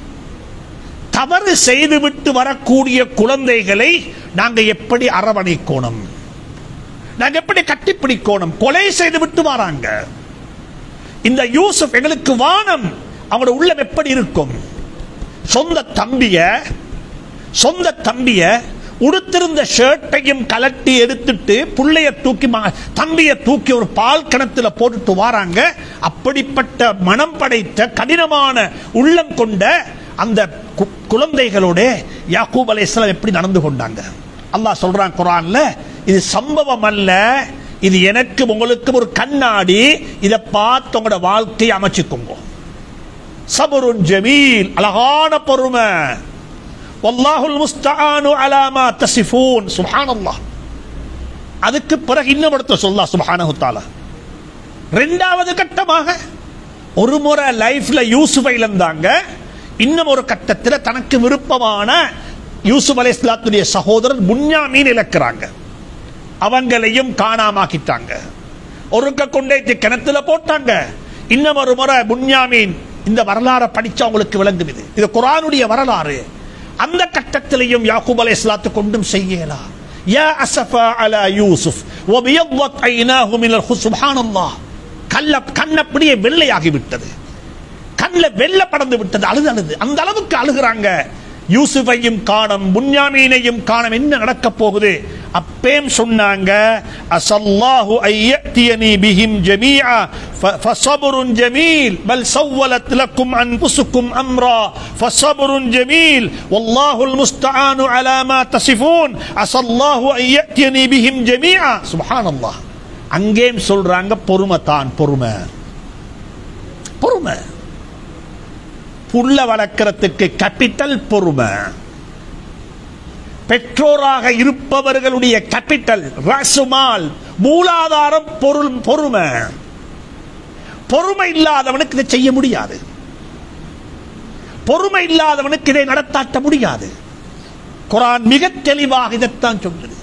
தவறு செய்துவிட்டு வரக்கூடிய குழந்தைகளை நாங்க எப்படி அரவணைக்கணும், நாங்க எப்படி கட்டிப்பிடிக்கணும்? கொலை செய்து விட்டு வராங்க இந்த யூசுப், எங்களுக்கு வானம். அவங்களோட உள்ளம் எப்படி இருக்கும்? சொந்த தம்பிய சொந்த தம்பிய உடுத்திருந்த ஷர்ட்டையும் கலட்டி எடுத்துட்டு புள்ளைய தூக்கி தம்பிய தூக்கி ஒரு பால் கிணத்துல போட்டுட்டு வராங்க. அப்படிப்பட்ட மனம் படைத்த கடினமான உள்ளம் கொண்ட அந்த குழந்தைகளோட யாக்கூப் அலைஹிஸ்ஸலாம் எப்படி நடந்து கொண்டாங்க? அல்லாஹ் சொல்றான் குர்ஆன்ல, இது சம்பவம் அல்ல, இது எனக்கு உங்களுக்கு ஒரு கண்ணாடி, இதை பார்த்து உங்களோட வாழ்க்கையை அமைச்சுக்கோங்க. சபருன் ஜமீல், அழகான பொறுமை. வல்லாஹுல் முஸ்தஆனு அலா மா தஸிஃபூன். சுப்ஹானல்லாஹ். அதுக்கு பிறகு இன்னும் ஒருத்தர் சொல்லா சுப்ஹானஹு தஆலா, இரண்டாவது கட்டமாக ஒரு முறை லைஃப்ல யூசுஃபை இழந்தாங்க, இன்னும் ஒரு கட்டத்தில் தனக்கு விருப்பமான யூசுப் அலைஹிஸ்ஸலாத்துடைய சகோதரர் புன்யாமீன் இழக்கிறாங்க. அவங்களையும் காணாமாக்கிட்டாங்க. ஒருக்க கொண்டே கிணத்துல போட்டாங்க. இன்னும் ஒரு முறை புன்யாமீன், இந்த வரலாறு படிச்சா உங்களுக்கு விளங்குது, இது குர்ஆனுடைய வரலாறு. அந்த கட்டத்திலையும் யாக்கூப் அலைஹிஸ்ஸலாத்து கொண்டும் செய்யலாம். யா அஸஃபா அலா யூசுப் வ பியضت عيناه من الخ சுப்ஹானல்லாஹ். கல்ல கண்ணப்படியே வெள்ளையாகி விட்டது, கண்ணில் வெள்ள படர்ந்து விட்டது. அழுது அழுது அந்த அளவுக்கு அழுகிறாங்க. யூசுஃபையும் காணோம், புன்யாமீனையும் காணோம். என்ன நடக்க போகுது? அப்பேம் சொன்னாங்க, அஸல்லாஹு அய்யத்தியனி பிஹிம் ஜமீஆ ஃபஸப்ருன் ஜமீல் பல் ஸவ்வலத் லக்கும் அன்ஃபுசுக்கும் அம்ரா ஃபஸப்ருன் ஜமீல் வல்லாஹுல் முஸ்தஆனு அலா மா தஸிஃபூன் அஸல்லாஹு அய்யத்தியனி பிஹிம் ஜமீஆ. சுப்ஹானல்லாஹ். அங்கேயும் சொல்றாங்க பொறுமை தான், பொறுமை, பொறுமை. புள்ள வளர்க்கிறதுக்கு கேபிட்டல் பொறுமை. பெற்றோராக இருப்பவர்களுடைய கேபிட்டல், ராசுமால், மூலாதாரம் பொருள் பொறுமை. பொறுமை இல்லாதவனுக்கு இதை செய்ய முடியாது, பொறுமை இல்லாதவனுக்கு இதை நடத்தாட்ட முடியாது. குர்ஆன் மிக தெளிவாக இதைத்தான் சொல்லுது.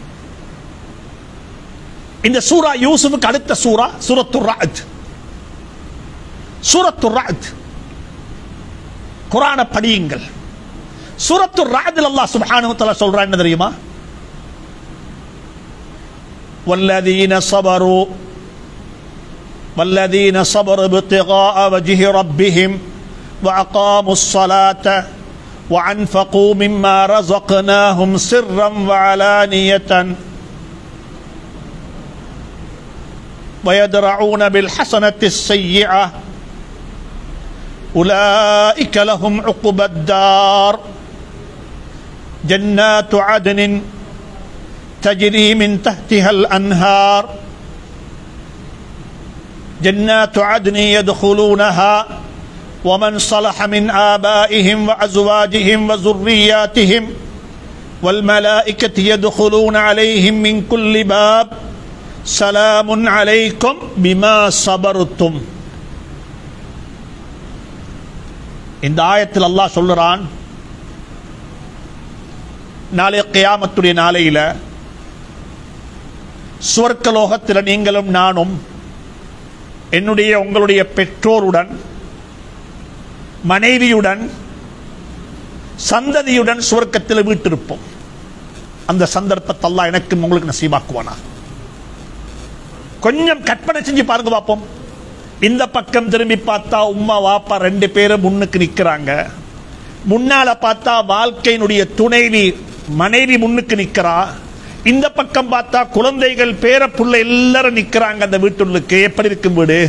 இந்த சூரா யூசுஃபுக்கு அடுத்த சூரா சூரத்துர் ரஅத். சூரத்துர் ரஅத் குர்ஆனை படியுங்கள். சூரத்துர் ரஅத்ல அல்லாஹ் சுப்ஹானஹு வ தஆலா சொல்றான் என்ன தெரியுமா? வல்லதீன ஸபரு வல்லதீன ஸபரு இப்திகாஅ வஜ்ஹி ரப்பிஹிம் வஅகாமுஸ் ஸலாத வஅன்ஃபகு மிம்மா ரஸக்னாஹும் சிர்ரன் வஅலானியத்தன் வயத்ரஊன பில் ஹஸனத்திஸ் ஸய்யிஅ أولئك لهم عقبى الدار جنات عدن تجري من تحتها الأنهار جنات عدن يدخلونها ومن صلح من آبائهم وأزواجهم وذرياتهم والملائكة يدخلون عليهم من كل باب سلام عليكم بما صبرتم. இந்த ஆயத்தில் அல்லாஹ் சொல்லுறான், நாளை கியாமத்துடைய நாளையில சுவர்க்கலோகத்தில் நீங்களும் நானும் என்னுடைய உங்களுடைய பெற்றோருடன் மனைவியுடன் சந்ததியுடன் சுவர்க்கத்தில் வீட்டிருப்போம். அந்த சந்தர்ப்பத்தை அல்லாஹ் எனக்கு உங்களுக்கு நசீபாக்குவானா? கொஞ்சம் கற்பனை செஞ்சு பாருங்க பார்ப்போம். இந்த பக்கம் திரும்பி பார்த்தா உம்மா வாப்பா ரெண்டு பேரும் முன்னுக்கு நிக்கிறாங்க. முன்னால பார்த்தா வாழ்க்கையினுடைய துணைவி மனைவி முன்னுக்கு நிக்கிறா. இந்த பக்கம் பார்த்தா குழந்தைகள் பேர புள்ள எல்லாரும் நிக்கிறாங்க அந்த வீட்டுள்ளுக்கு. எப்படி இருக்கும் வீடு?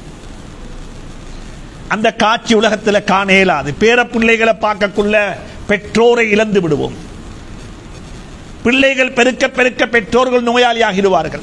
அந்த காட்சி உலகத்தில் காண இயலாது. பேர பிள்ளைகளை பார்க்கக்குள்ள பெற்றோரை இழந்து விடுவோம். பிள்ளைகள் பெருக்க பெருக்க பெற்றோர்கள் நோயாளி ஆகிடுவார்கள்.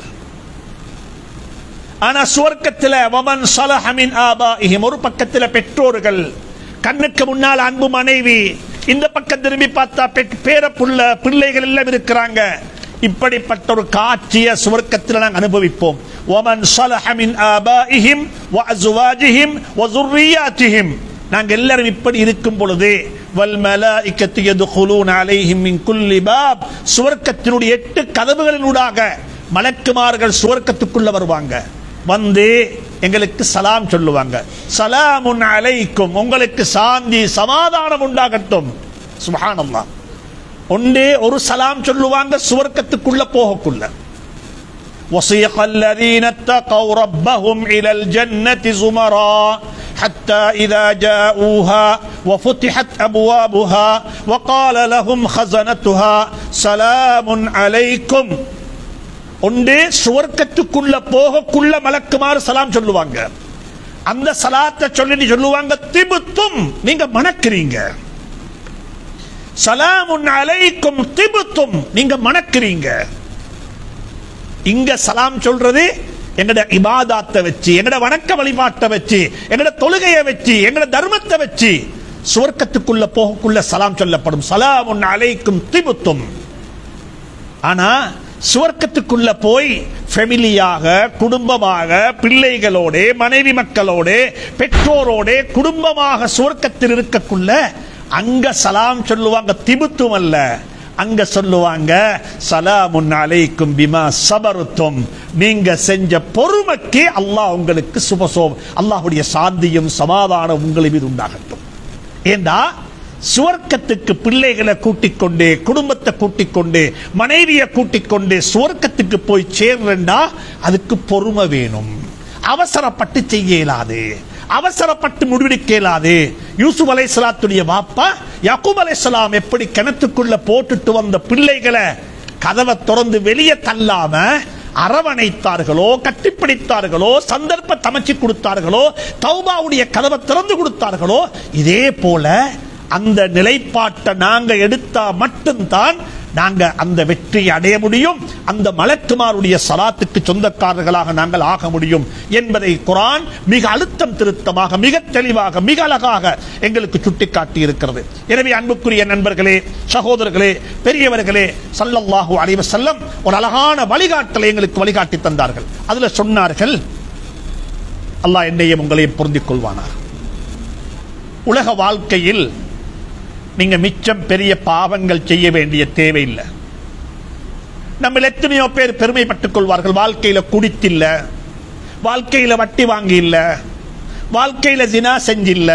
ஆனா சுவர்க்கத்தில் வமன் ஸலஹ மின் ஆபாஇஹிம், ஒரு பக்கத்தில் பெற்றோர்கள், கண்ணுக்கு முன்னால் அன்பு மனைவி, இந்த பக்கம் திரும்பி பார்த்தா பேர புள்ள பிள்ளைகள் எல்லாம் இருக்கிறாங்க. இப்படிப்பட்ட ஒரு காட்சியை சுவர்க்கத்தில் நாங்கள் அனுபவிப்போம். வமன் ஸலஹ மின் ஆபாஇஹிம் வஅஸ்வாஜிஹிம் வஸுர்ரியாத்திஹிம், நாங்க எல்லாரும் இப்படி இருக்கும் பொழுது வல் மலாயிகத்து யதுகுலூன அலைஹிம் மின் குல்லி பாப், சுவர்க்கத்தினுடைய எட்டு கதவுகளினூடாக மலக்குமார்கள் சுவர்க்கத்துக்குள்ள வருவாங்க. வந்து எங்களுக்கு சலாம் சொல்லுவாங்க. சலாமுன் அலைக்கும், உங்களுக்கு சாந்தி சமாதானம் உண்டாகட்டும். சுப்ஹானல்லாஹ். ஒன்றே ஒரு சலாம் சொல்லுவாங்க சுவர்க்கத்துக்குள்ள போகக்குள்ள. وَصِيقَ الَّذِينَ اتَّقَوْا رَبَّهُمْ إِلَى الْجَنَّةِ زُمَرًا حَتَّى إِذَا جَاءُوهَا وَفُتِحَتْ أَبْوَابُهَا وَقَالَ لَهُمْ خَزَنَتُهَا سَلَامٌ عَلَيْكُمْ. ஒன்றே சுவர்க்கத்துக்குள்ள போகக்குள்ள மலக்குமார் சலாம் சொல்லுவாங்க. அந்த சலாத்தை சொல்லி சொல்லுவாங்க திபுத்தும், நீங்க மணக்கிறீங்க. சலாமுன் அலைக்கும் திபுத்தும், நீங்க மணக்கிறீங்க. இங்க சலாம் சொல்றது எங்கட இபாதத்தை வச்சு, எங்கட வணக்க வழிபாட்டை வச்சு, எங்கட தொழுகையை வச்சு, எங்கட தர்மத்தை வச்சு சுவர்க்கத்துக்குள்ள போகக்குள்ள சலாம் சொல்லப்படும். சலாமுன் அலைக்கும் திபுத்தும். ஆனா சுவர்க்கத்துக்குள்ள போய் ஃபேமிலியாக, குடும்பமாக, பிள்ளைகளோட, மனைவி மக்களோட, பெற்றோரோட குடும்பமாக சுவர்க்கத்தில் இருக்கக்குள்ள அங்க சலாம் சொல்லுவாங்க. திபுத்தும் அல்ல, அங்க சொல்லுவாங்க சலாமுன் அலைக்கும் பிமா சபருத்தும், நீங்க செஞ்ச பொறுமைக்கு அல்லாஹ் உங்களுக்கு சுபசோம், அல்லாஹ்வுடைய சாந்தியும் சமாதானம் உங்களை மீது உண்டாகட்டும். ஏண்டா சுவர்க்கத்துக்கு பிள்ளைகளை கூட்டிக் கொண்டு, குடும்பத்தை கூட்டிக் கொண்டு, மனைவியை கூட்டிக் கொண்டு சுவர்க்கத்துக்கு போய் சேர்றா அதுக்கு பொறுமை வேணும். அவசரப்பட்டு செய்ய இயலாது, அவசரப்பட்டு முடிவெடுக்க இயலாது. யூசுப் அலைஹிஸ்ஸலாத்துடைய வாப்பா யாக்கூப் அலைஹிஸ்ஸலாம் எப்படி கிணத்துக்குள்ள போட்டுட்டு வந்த பிள்ளைகளை கதவை திறந்து வெளியே தள்ளாம அரவணைத்தார்களோ, கட்டிப்பிடித்தார்களோ, சந்தர்ப்பத்தை அமைச்சு கொடுத்தார்களோ, தௌபாவுடைய கதவை திறந்து கொடுத்தார்களோ, இதே போல அந்த நிலைப்பாட்டை நாங்க எடுத்தா மட்டும்தான் நாங்க அந்த வெற்றியை அடைய முடியும். அந்த மலக்குமாருடைய சலாத்துக்கு சொந்தக்காரர்களாக நாங்கள் ஆக முடியும் என்பதை குர்ஆன் மிக அழுத்தம் திருத்தமாக, மிக தெளிவாக, மிக அழகாக எங்களுக்கு சுட்டிக்காட்டி இருக்கிறது. எனவே அன்புக்குரிய நண்பர்களே, சகோதரர்களே, பெரியவர்களே, ஸல்லல்லாஹு அலைஹி வஸல்லம் ஒரு அழகான வழிகாட்டலை எங்களுக்கு வழிகாட்டி தந்தார்கள். அதுல சொன்னார்கள், அல்லாஹ் என்னையும் உங்களையும் பொருந்திக் கொள்வானார். உலக வாழ்க்கையில் நீங்க மிச்சம் பெரிய பாவங்கள் செய்ய வேண்டிய தேவையில்லை. நம்ம எத்தனையோ பேர் பெருமைப்பட்டுக் கொள்வார்கள், வாழ்க்கையில குடித்தில்ல, வாழ்க்கையில வட்டி வாங்கி இல்ல, வாழ்க்கையில ஜினா செஞ்சில்ல,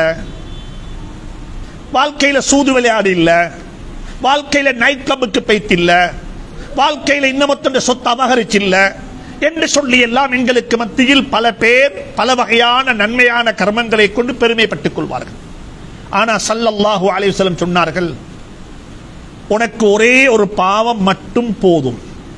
வாழ்க்கையில சூது விளையாடி இல்ல, வாழ்க்கையில நைட் கிளப்புக்கு போய்த்தில்ல, வாழ்க்கையில இன்னமொத்த சொத்து அபகரிச்சில்ல என்று சொல்லி எல்லாம் எங்களுக்கு மத்தியில் பல பேர் பல வகையான நன்மையான கர்மங்களை கொண்டு பெருமைப்பட்டுக் கொள்வார்கள். ஆனா ஸல்லல்லாஹு அலைஹி வஸல்லம் சொன்னார்கள், உனக்கு ஒரே ஒரு பாவம் மட்டும் போதும்.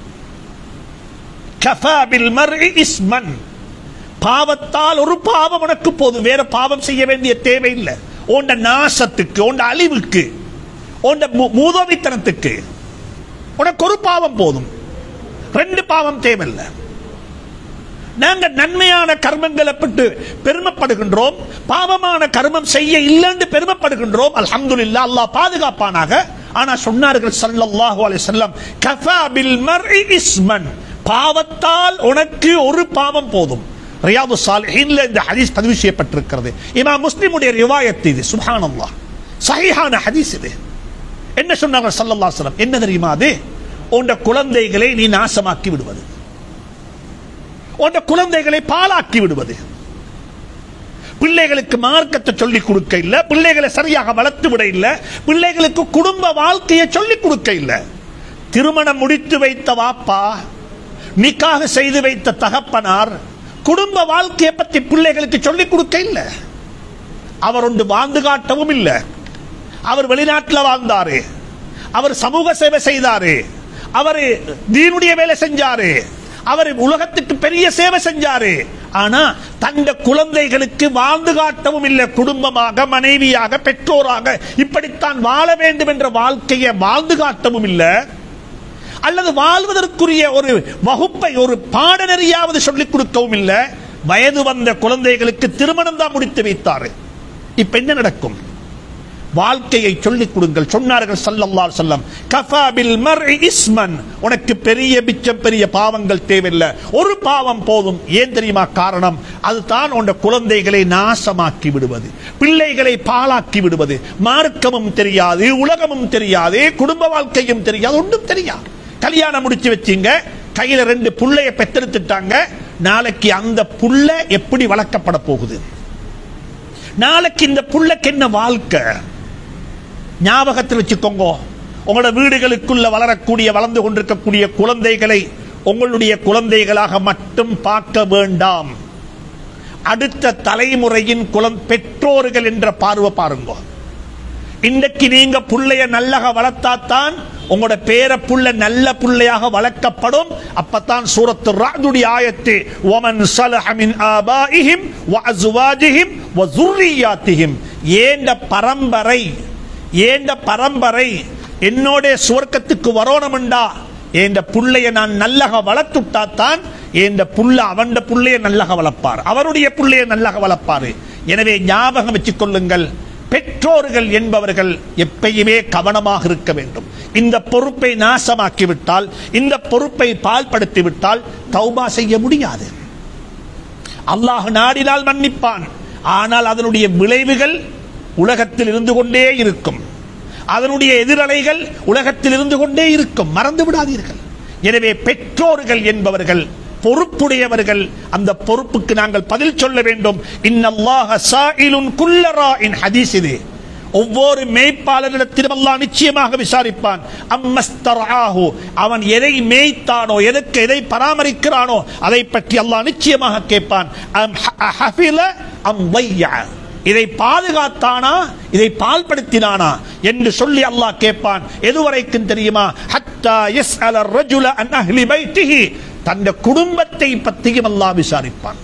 கஃபா பில் மர்இ இஸ்மன், பாவத்தால் ஒரு பாவம் உனக்கு போதும், வேற பாவம் செய்ய வேண்டிய தேவையில்லை. உண்ட நாசத்துக்கு, உண்ட அழிவுக்கு, உண்ட மூதவித்தனத்துக்கு உனக்கு ஒரு பாவம் போதும், ரெண்டு பாவம் தேவையில்லை. நாங்கள் நன்மையான கர்மங்களை பட்டு பெருமைப்படுகின்றோம், பாவமான கர்மம் செய்ய இல்லைன்னு பெருமைப்படுகின்றோம். அல்ஹம்துலில்லாஹ், அல்லாஹ் பாதுகாப்பானாக. ஆனா சொன்னார்கள் ஸல்லல்லாஹு அலைஹி வஸல்லம், கஃபா பில் மர்இ இஸ்மன், பாவத்தால் உனக்கு ஒரு பாவம் போதும். ரியாது ஸாலிஹீன்ல இந்த ஹதீஸ் பதிவு செய்யப்பட்டிருக்கிறது. இமாம் முஸ்லிமுடைய ரிவாயத் இது. சுப்ஹானல்லாஹ், சஹீஹான ஹதீஸ் இது. என்ன சொன்னார்கள் ஸல்லல்லாஹு அலைஹி வஸல்லம்? என்ன தெரியுமா அது? உன்னுடைய குழந்தைகளை நீ நாசமாக்கி விடுவது, உன்னுடைய குழந்தைகளை பாலாக்கி விடுவது, பிள்ளைகளுக்கு மார்க்கத்தை சொல்லிக் கொடுக்க இல்ல, பிள்ளைகளை சரியாக வளர்த்து விட இல்ல, பிள்ளைகளுக்கு குடும்ப வாழ்க்கையை சொல்லிக் கொடுக்க இல்ல. திருமணம் முடித்து வைத்த வாப்பா, நிக்காஹ் செய்து வைத்த தகப்பனார் குடும்ப வாழ்க்கையை பற்றி பிள்ளைகளுக்கு சொல்லிக் கொடுக்க இல்ல. அவர் ஒன்று வாழ்ந்து காட்டவும் இல்ல. அவர் வெளிநாட்டில் வாழ்ந்தாரு, அவர் சமூக சேவை செய்தாரு, அவர் தீனுடைய வேலை செஞ்சாரு, அவர் உலகத்துக்கு பெரிய சேவை செஞ்சாரு. ஆனா தந்த குழந்தைகளுக்கு வாழ்ந்து காட்டவும் இல்லை. குடும்பமாக, மனைவியாக, பெற்றோராக இப்படித்தான் வாழ வேண்டும் என்ற வாழ்க்கையை வாழ்ந்து காட்டவும் இல்லை. அல்லது வாழ்வதற்குரிய ஒரு வகுப்பை, ஒரு பாடநெறியாவது சொல்லிக் கொடுக்கவும் இல்லை. வயது வந்த குழந்தைகளுக்கு திருமணம் தான் முடித்து வைத்தாரு. இப்ப என்ன நடக்கும்? வாழ்க்கையை சொல்லிக் கொடுங்கள். சொன்னார்கள் ஸல்லல்லாஹு அலைஹி வஸல்லம், கஃபா பில் மர்இ இஸ்மன், உனக்கு பெரிய பிச்சம் பெரிய பாவங்கள் தேவையில்லை, ஒரு பாவம் போதும். ஏன் தெரியுமா காரணம்? அதுதான் உன் குழந்தைகளை நாசமாக்கி விடுவது, பிள்ளைகளை பாழாக்கி விடுவது. மார்க்கமும் தெரியாது, உலகமும் தெரியாது, குடும்ப வாழ்க்கையும் தெரியாது, ஒன்றும் தெரியாது. கல்யாணம் முடிச்சு வச்சீங்க, கையில ரெண்டு புள்ளைய பெற்றெடுத்துட்டாங்க. நாளைக்கு அந்த புள்ள எப்படி வளர்க்கப்பட போகுது? நாளைக்கு இந்த புள்ளைக்கு என்ன வாழ்க்கை? ஞாபகத்தில் வச்சுக்கோங்க. உங்களோட வீடுகளுக்குள்ள வளரக்கூடிய வளர்ந்து கொண்டிருக்கக்கூடிய குழந்தைகளை உங்களுடைய குழந்தைகளாக மட்டும் பார்க்க வேண்டாம். அடுத்த தலைமுறையின் பெற்றோர்கள் என்ற பார்வை பாருங்க. இன்றைக்கு நீங்க புள்ளைய நல்லக வளர்த்தாத்தான் உங்களோட பேர புள்ள நல்ல புள்ளையாக வளர்க்கப்படும். அப்பதான் சூரத்து ராதுடைய ஆயத்து, வமன் ஸலஹ மின் ஆபாஇஹிம் வ அஸ்வாஜிஹிம் வ ஸுர்ரியாத்திஹிம், ஏண்ட பரம்பரை ஏண்ட பரம்பரை என்னோட சுவர்க்கத்துக்கு வரணும்டா, ஏண்ட புள்ளைய நான் நல்லக வளர்த்துட்டாத்தான் ஏண்ட புள்ள அவண்ட புள்ளைய நல்லக வளர்ப்பார், அவருடைய புள்ளைய நல்லக வளர்ப்பாரு. எனவே ஞாபகம் வச்சுக் கொள்ளுங்கள், பெற்றோர்கள் என்பவர்கள் எப்பயுமே கவனமாக இருக்க வேண்டும். இந்த பொறுப்பை நாசமாக்கிவிட்டால், இந்த பொறுப்பை பால்படுத்திவிட்டால் தௌபா செய்ய முடியாது. அல்லாஹ் நாடினால் மன்னிப்பான், ஆனால் அதனுடைய விளைவுகள் உலகத்தில் இருந்து கொண்டே இருக்கும், அதனுடைய எதிரலைகள் உலகத்தில் இருந்து கொண்டே இருக்கும். மறந்து விடாதீர்கள். எனவே பெற்றோர்கள் என்பவர்கள் பொறுப்புடையவர்கள். அந்த பொறுப்புக்கு நாங்கள் பதில் சொல்ல வேண்டும். இன்னல்லாஹ ஸாயிலுன் குல்ல ராஇன், ஹதீஸ் இது. ஒவ்வொரு மேய்ப்பாளரிடத்திலும் அல்லாஹ் நிச்சயமாக விசாரிப்பான். அம்மஸ்தர்ஆஹு, அவன் எதை மேய்த்தானோ, எதற்கு எதை பராமரிக்கிறானோ அதை பற்றி அல்லாஹ் நிச்சயமாக கேட்பான். அம் ஹஃபில அம் ضيع, இதை பாதுகாத்தானா, இதை பால்படுத்தினானா என்று சொல்லி அல்லாஹ் கேட்பான். எதுவரைக்கும் தெரியுமா? ஹத்தா யஸ்அல الرجل عن اهل بيته, தந்த குடும்பத்தை பற்றியும் அல்லாஹ் விசாரிப்பான்.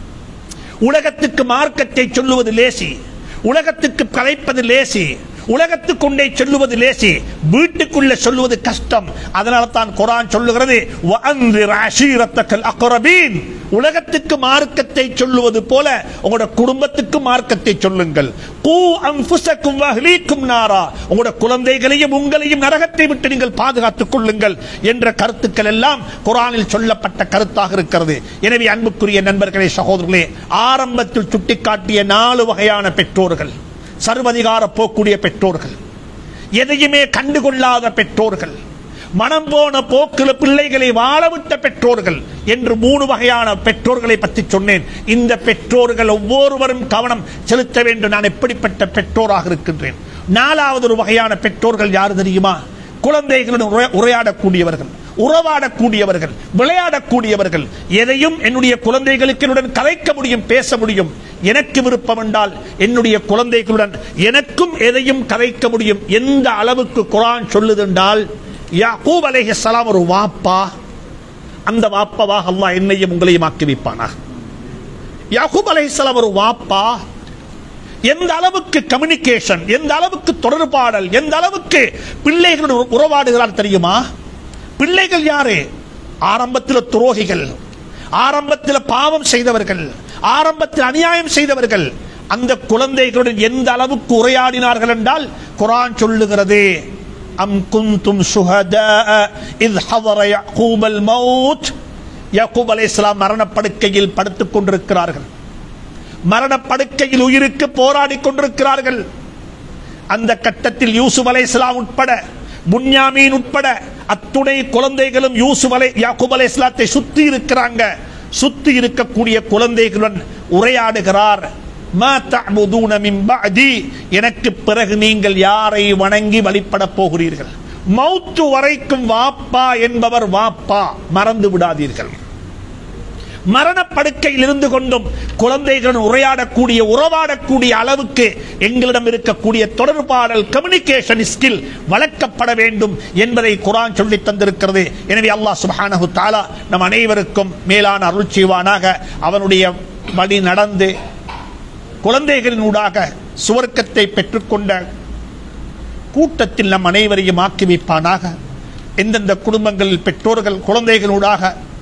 உலகத்துக்கு மார்க்கத்தை சொல்லுவது லேசி, உலகத்துக்கு கலைப்பது லேசி, உலகத்துக்கு கொண்டே சொல்லுவது லேசி, வீட்டுக்குள்ள சொல்லுவது கஷ்டம். அதனால தான் குர்ஆன் சொல்லுகிறது, வஅன்திர் அஷீரத்தக்கல் அக்ரபீன், உலகத்துக்கு மார்க்கத்தை சொல்லுவது போல உங்களோட குடும்பத்துக்கு மார்க்கத்தை சொல்லுங்கள். கூ அன்ஃபுஸக்கும் வஅஹ்லீக்கும் நாரா, உங்களோட குழந்தைகளையும் உங்களையும் நரகத்தை விட்டு நீங்கள் பாதுகாத்துக் கொள்ளுங்கள் என்ற கருத்துக்கள் எல்லாம் குர்ஆனில் சொல்லப்பட்ட கருத்தாக இருக்கிறது. எனவே அன்புக்குரிய நண்பர்களே, சகோதரர்களே, ஆரம்பத்தில் சுட்டிக்காட்டிய நாலு வகையான பெற்றோர்கள், சர்வதிகார போக்கூடிய பெற்றோர்கள், எதையுமே கண்டுகொள்ளாத பெற்றோர்கள், மனம் போன போக்கில் பிள்ளைகளை வாழவிட்ட பெற்றோர்கள் என்று மூணு வகையான பெற்றோர்களை பற்றி சொன்னேன். இந்த பெற்றோர்கள் ஒவ்வொருவரும் கவனம் செலுத்த வேண்டும். நான் எப்படிப்பட்ட பெற்றோராக இருக்கின்றேன்? நாலாவது ஒரு வகையான பெற்றோர்கள் யாரு தெரியுமா? குழந்தைகளுடன் உரையாடக்கூடியவர்கள், உறவாடக்கூடியவர்கள், விளையாடக்கூடியவர்கள். எதையும் என்னுடைய குழந்தைகளுக்கு என்னுடன் கலைக்க முடியும், பேச முடியும். எனக்கு விருப்பம் என்றால் என்னுடைய குழந்தைகளுடன் எனக்கும் எதையும் கலைக்க முடியும். எந்த அளவுக்கு குர்ஆன் சொல்லுது என்றால், யாக்கூப் அலைஹிஸ்ஸலாம் ஒரு வாப்பா, அந்த வாப்பாவாக அல்லாஹ் என்னையும் உங்களையும் ஆக்கி வைப்பானாக. யாக்கூப் அலைஹிஸ்ஸலாம் ஒரு வாப்பா, எந்த அளவுக்கு கம்யூனிகேஷன், எந்த அளவுக்கு தொடர்பாடல், எந்த அளவுக்கு பிள்ளைகளுடன் உறவாடுகிறார் தெரியுமா? பிள்ளைகள் யாரு? ஆரம்பத்தில் துரோகிகள், ஆரம்பத்தில் பாவம் செய்தவர்கள், ஆரம்பத்தில் அநியாயம் செய்தவர்கள். அந்த குழந்தைகளுடன் எந்த அளவுக்கு உரையாடினார்கள் என்றால் குர்ஆன் சொல்லுகிறது, அம் குந்தும் ஷுஹதா இஸ் ஹதர யாக்கூபல் மௌத், யாக்கூப் அலைஹிஸ்ஸலாம் மரணப்படுக்கையில் படுத்துக் கொண்டிருக்கிறார்கள், மரணப்படுக்கையில் உயிருக்கு போராடி கொண்டிருக்கிறார்கள். அந்த கட்டத்தில் யூசுப் அலைஹிஸ்ஸலாம் உட்பட, புன்யாமீன் உட்பட அத்துணை குழந்தைகளும் யூசுப் அலை யாக்கூப் அலைஹிஸ்ஸலாத்தை சுத்தி இருக்கிறாங்க. சுத்தி இருக்கக்கூடிய குழந்தைகளுடன் உரையாடுகிறார். மா தஅபுதூன மின் பஅதி, எனக்கு பிறகு நீங்கள் யாரை வணங்கி வழிபட போகிறீர்கள்? மௌத்து வரைக்கும் வாப்பா என்பவர் வாப்பா, மறந்து விடாதீர்கள். மரணப்படுக்கையில் இருந்து கொண்டும் குழந்தைகளுடன் உரையாடக்கூடிய, உறவாடக்கூடிய அளவுக்கு எங்களிடம் இருக்கக்கூடிய தொடர்பாடல், கம்யூனிகேஷன் ஸ்கில் வளர்க்கப்பட வேண்டும் என்பதை குர்ஆன் சொல்லி தந்திருக்கிறது. எனவே அல்லாஹ் சுப்ஹானஹு தஆலா நம் அனைவருக்கும் மேலான அருள் செய்வானாக. அவனுடைய வழி நடந்து குழந்தைகளினூடாக சுவர்க்கத்தை பெற்றுக்கொண்ட கூட்டத்தில் நம் அனைவரையும் ஆக்கி வைப்பானாக. எந்தெந்த குடும்பங்களில் பெற்றோர்கள் குழந்தைகளூடாக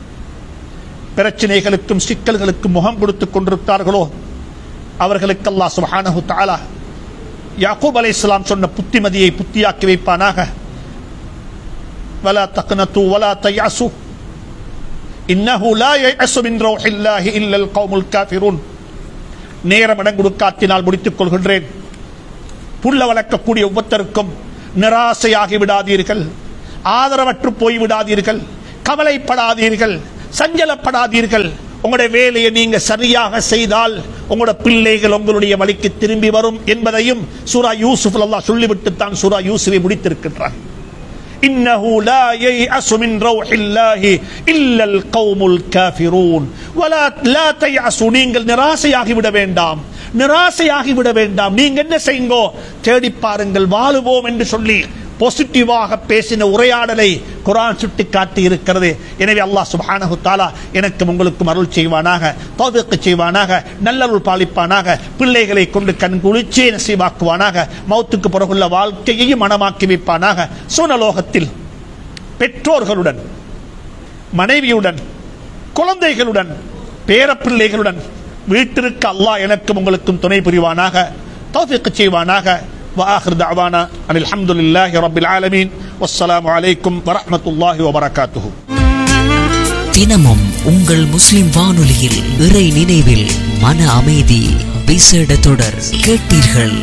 பிரச்சனைகளுக்கும் சிக்கல்களுக்கும் முகம் கொடுத்துக் கொண்டிருக்கிறார்களோ அவர்களுக்கு அல்லாஹ் சுப்ஹானஹு தஆலா யாக்கூப் அலைஹிஸ்ஸலாம் சொன்ன புத்திமதியை புத்தியாக்கி வைப்பானாக. வலா தக்னது வலா தயஸு இன்னஹு லா யயஸு மின் ரௌஹில்லாஹி இல்லல் கௌமுல் காஃபிரூன். நேரம் இடம் கொடுக்காத்தினால் முடித்துக் கொள்கின்றேன். புள்ள வளர்க்கக்கூடிய ஒவ்வொருத்தருக்கும் நிராசையாகி விடாதீர்கள், ஆதரவற்று போய்விடாதீர்கள், கவலைப்படாதீர்கள், சஞ்சலப்படாதீர்கள். உங்களுடைய வேலையை நீங்க சரியாக செய்தால் உங்களுடைய பிள்ளைகள் உங்களுடைய வழிக்கு திரும்பி வரும் என்பதையும் சூரா யூசுப் அல்லாஹ் சொல்லிவிட்டு தான் சூரா யூசுஃபை முடித்திருக்கின்றார். இன்னஹு லா யயஸு மின் ரௌஹில்லாஹி இல்லல் கௌமுல் காஃபிரூன் வலா லா தயஸு. நீங்கள் நிராசையாகி விட வேண்டாம், நிராசையாகி விட வேண்டாம். நீங்க என்ன செய்யுங்கோ, தேடி பாருங்கள், வாழுவோம் என்று சொல்லி பாசிட்டிவாக பேசின உரையாடலை குர்ஆன் சுட்டி காட்டி இருக்கிறது. எனவே அல்லாஹ் சுப்ஹானஹு தஆலா எனக்கும் உங்களுக்கும் அருள் செய்வானாக, தௌஃபீக் செய்வானாக, நல்லருள் பாலிப்பானாக, பிள்ளைகளை கொண்டு கண் குளிர்ச்சியை நசீபாக்குவானாக, மௌத்துக்கு பிறகுள்ள வாழ்க்கையையும் மனமாக்கி வைப்பானாக. சுனலோகத்தில் பெற்றோர்களுடன், மனைவியுடன், குழந்தைகளுடன், பேரப்பிள்ளைகளுடன் வீட்டிற்கு அல்லாஹ் எனக்கும் உங்களுக்கும் துணை புரிவானாக, தௌஃபீக் செய்வானாக. وآخر دعوانا أن الحمد لله رب العالمين والسلام عليكم ورحمة الله وبركاته. தினமும் உங்கள் முஸ்லிம் வானொலியில் இறை நினைவில் மன அமைதி விசேட தொடர் கேட்டீர்கள்.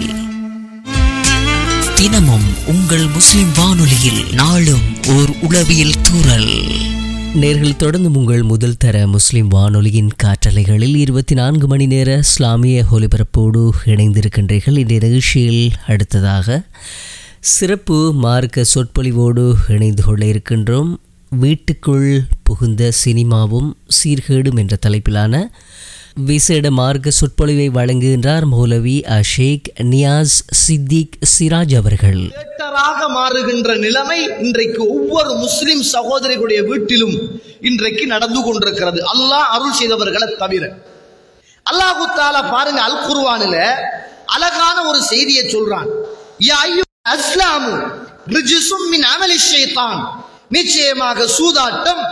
தினமும் உங்கள் முஸ்லிம் வானொலியில் நாளும் ஓர் உளவியல் தூறல். நேர்கள் தொடர்ந்து உங்கள் முதல் தர முஸ்லிம் வானொலியின் காற்றலைகளில் இருபத்தி நான்கு மணி நேர இஸ்லாமிய ஒலிபரப்போடு இணைந்திருக்கின்றீர்கள். இந்த நிகழ்ச்சியில் அடுத்ததாக சிறப்பு மார்க்க சொற்பொழிவோடு இணைந்து கொள்ள இருக்கின்றோம். வீட்டுக்குள் புகுந்த சினிமாவும் சீர்கேடும் என்ற தலைப்பிலான விசேட மார்க்க சொற்பொழிவை வழங்குகின்றார் மௌலவி ஷேக் நியாஸ் சித்திக் சிராஜ் அவர்கள். மாறுகின்ற நிலைமை இன்றைக்கு ஒவ்வொரு முஸ்லிம் சகோதரிகளுடைய வீட்டிலும் இன்றைக்கு நடந்து கொண்டிருக்கிறது, அல்லாஹ் அருள் செய்தவர்களை தவிர. அல்லாஹு தஆலா பாருங்க, அல் குர்ஆனில அழகான ஒரு செய்தியை சொல்றான். யா அய்யுல் அஸ்லாமு ரிஜ்சும் மின் அமலி ஷைத்தான். நிச்சயமாக சூதாட்டம்,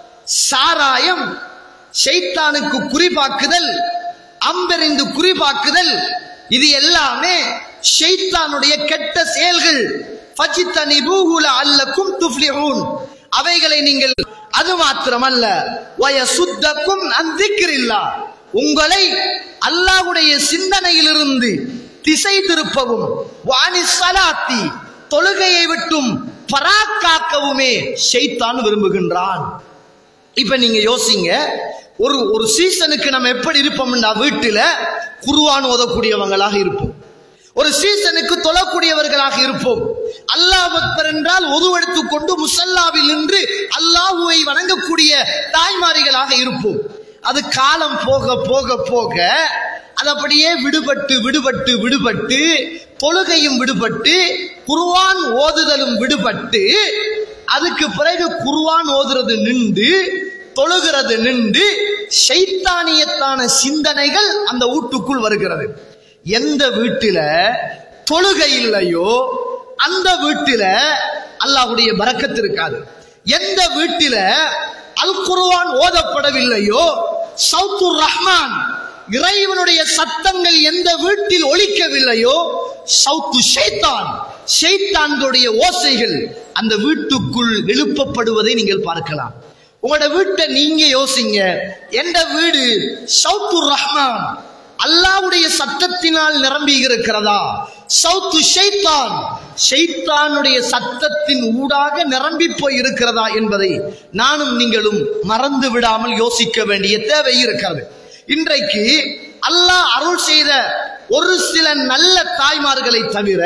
சாராயம், ஷைத்தானுக்கு குறிபாக்குதல், அம்பெறிந்து குறிபாக்குதல், இது எல்லாமே ஷைத்தானுடைய கெட்ட செயல்கள். ஃபஜ்தனிபூஹு லஅல்லக்கும் துஃப்லிஹூன். அவைகளை நீங்கள், அது மாத்திரமல்ல, வயசுத்தக்கும் அன் திக்ரில்லாஹ், உங்களை அல்லாஹ்வுடைய சிந்தனையிலிருந்து திசை திருப்பவும், வானிஸ் ஸலாத்தி, தொழுகையை விட்டும் பராக்காக்கவுமே ஷைத்தான் விரும்புகின்றான். இப்ப நீங்க யோசிங்க, ஒரு ஒரு சீசனுக்கு நம்ம எப்படி இருப்போம்னா, வீட்டுல குர்ஆன் ஓதக்கூடியவங்களாக இருப்போம், ஒரு சீசனுக்கு தொழக்கூடியவர்களாக இருப்போம். அல்லாஹ் அக்பர் என்றால் ஒதுவெடுத்துக் கொண்டு முஸல்லாவில் நின்று அல்லாஹ்வை வணங்கக்கூடிய தாய்மாரிகளாக இருப்போம். அது காலம் போக போக போக அது அப்படியே விடுபட்டு விடுபட்டு விடுபட்டு தொழுகையும் விடுபட்டு குர்ஆன் ஓதுதலும் விடுபட்டு, அதுக்கு பிறகு குர்ஆன் ஓதுறது நின்று தொழுகிறது நின்று ஷைத்தானியத்தான சிந்தனைகள் அந்த வீட்டுக்குள் வருகிறது. எந்த வீட்டில தொழுகை இல்லையோ அந்த வீட்டில அல்லாஹ்வுடைய பரக்கத் இருக்காது. எந்த வீட்டில அல் குர்ஆன் ஓதப்படவில்லையோ, சௌத்துர் ரஹ்மான், இறைவனுடைய சத்தங்கள் எந்த வீட்டில் ஒலிக்கவில்லையோ, சௌத்து ஷைத்தான், ஷைத்தானுடைய ஓசைகள் அந்த வீட்டுக்குள் எழுப்பப்படுவதை நீங்கள் பார்க்கலாம். உங்களோட வீட்டை நீங்க யோசிங்க, எந்த வீடு சௌத்துர் ரஹ்மான், அல்லாஹ்வுடைய சத்தத்தினால் நிரம்பி இருக்கிறதா, சௌத்து ஷைத்தான், ஷைத்தானுடைய சத்தத்தின் ஊடாக நிரம்பி போய் இருக்கிறதா என்பதை நானும் நீங்களும் மறந்து விடாமல் யோசிக்க வேண்டிய தேவை இருக்கிறது. இன்றைக்கு அல்லாஹ் அருள் செய்த ஒரு சில நல்ல தாய்மார்களை தவிர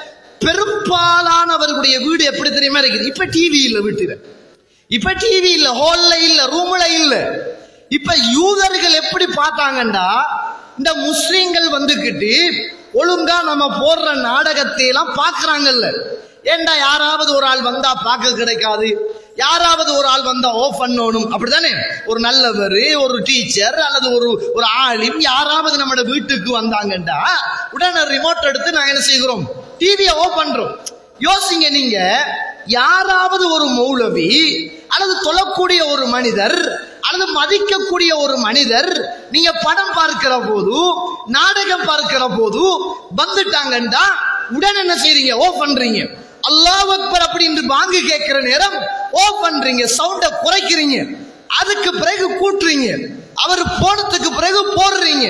பெரும்பாலானவர்களுடைய வீடு எப்படி தெரியுமா இருக்குது? இப்ப டிவி இல்ல வீட்டுல, இப்ப டிவி இல்ல, ஹால்ல இல்ல, ரூம்ல இல்ல. இப்ப யூதர்கள் எப்படி பார்த்தாங்கண்டா, இந்த முஸ்லிம்கள் வந்துகிட்டு ஒழுங்கா நம்ம போடுற நாடகத்தை எல்லாம் பாக்குறாங்கல்ல. ஏண்டா யாராவது ஒரு ஆள் வந்தா பார்க்க கிடைக்காது, யாராவது ஒரு ஆள் வந்தா ஆஃப் பண்ணணும், அப்படித்தானே? ஒரு நல்லவர், ஒரு டீச்சர் அல்லது ஒரு ஒரு ஆலிம் யாராவது நம்ம வீட்டுக்கு வந்தாங்கண்டா உடனே ரிமோட் எடுத்து நாங்க என்ன செய்கிறோம், டிவியை ஆஃப் பண்றோம். யோசிங்க நீங்க, யாராவது ஒரு மௌலவி அல்லது தொழக்கூடிய ஒரு மனிதர் அல்லது மதிக்கக்கூடிய ஒரு மனிதர் நீங்க படம் பார்க்கிற போது, நாடகம் பார்க்கிற போது வந்துட்டாங்கண்டா உடனே என்ன செய்றீங்க? ஓஃப் பண்றீங்க. அல்லாஹ் அக்பர் அப்படின்னு பாங்கு கேட்கிற நேரம் ஓஃப் பண்றீங்க, சவுண்ட குறைக்கிறீங்க. அதுக்கு பிறகு கூட்டுறீங்க, அவர் போனதுக்கு பிறகு போடுறீங்க.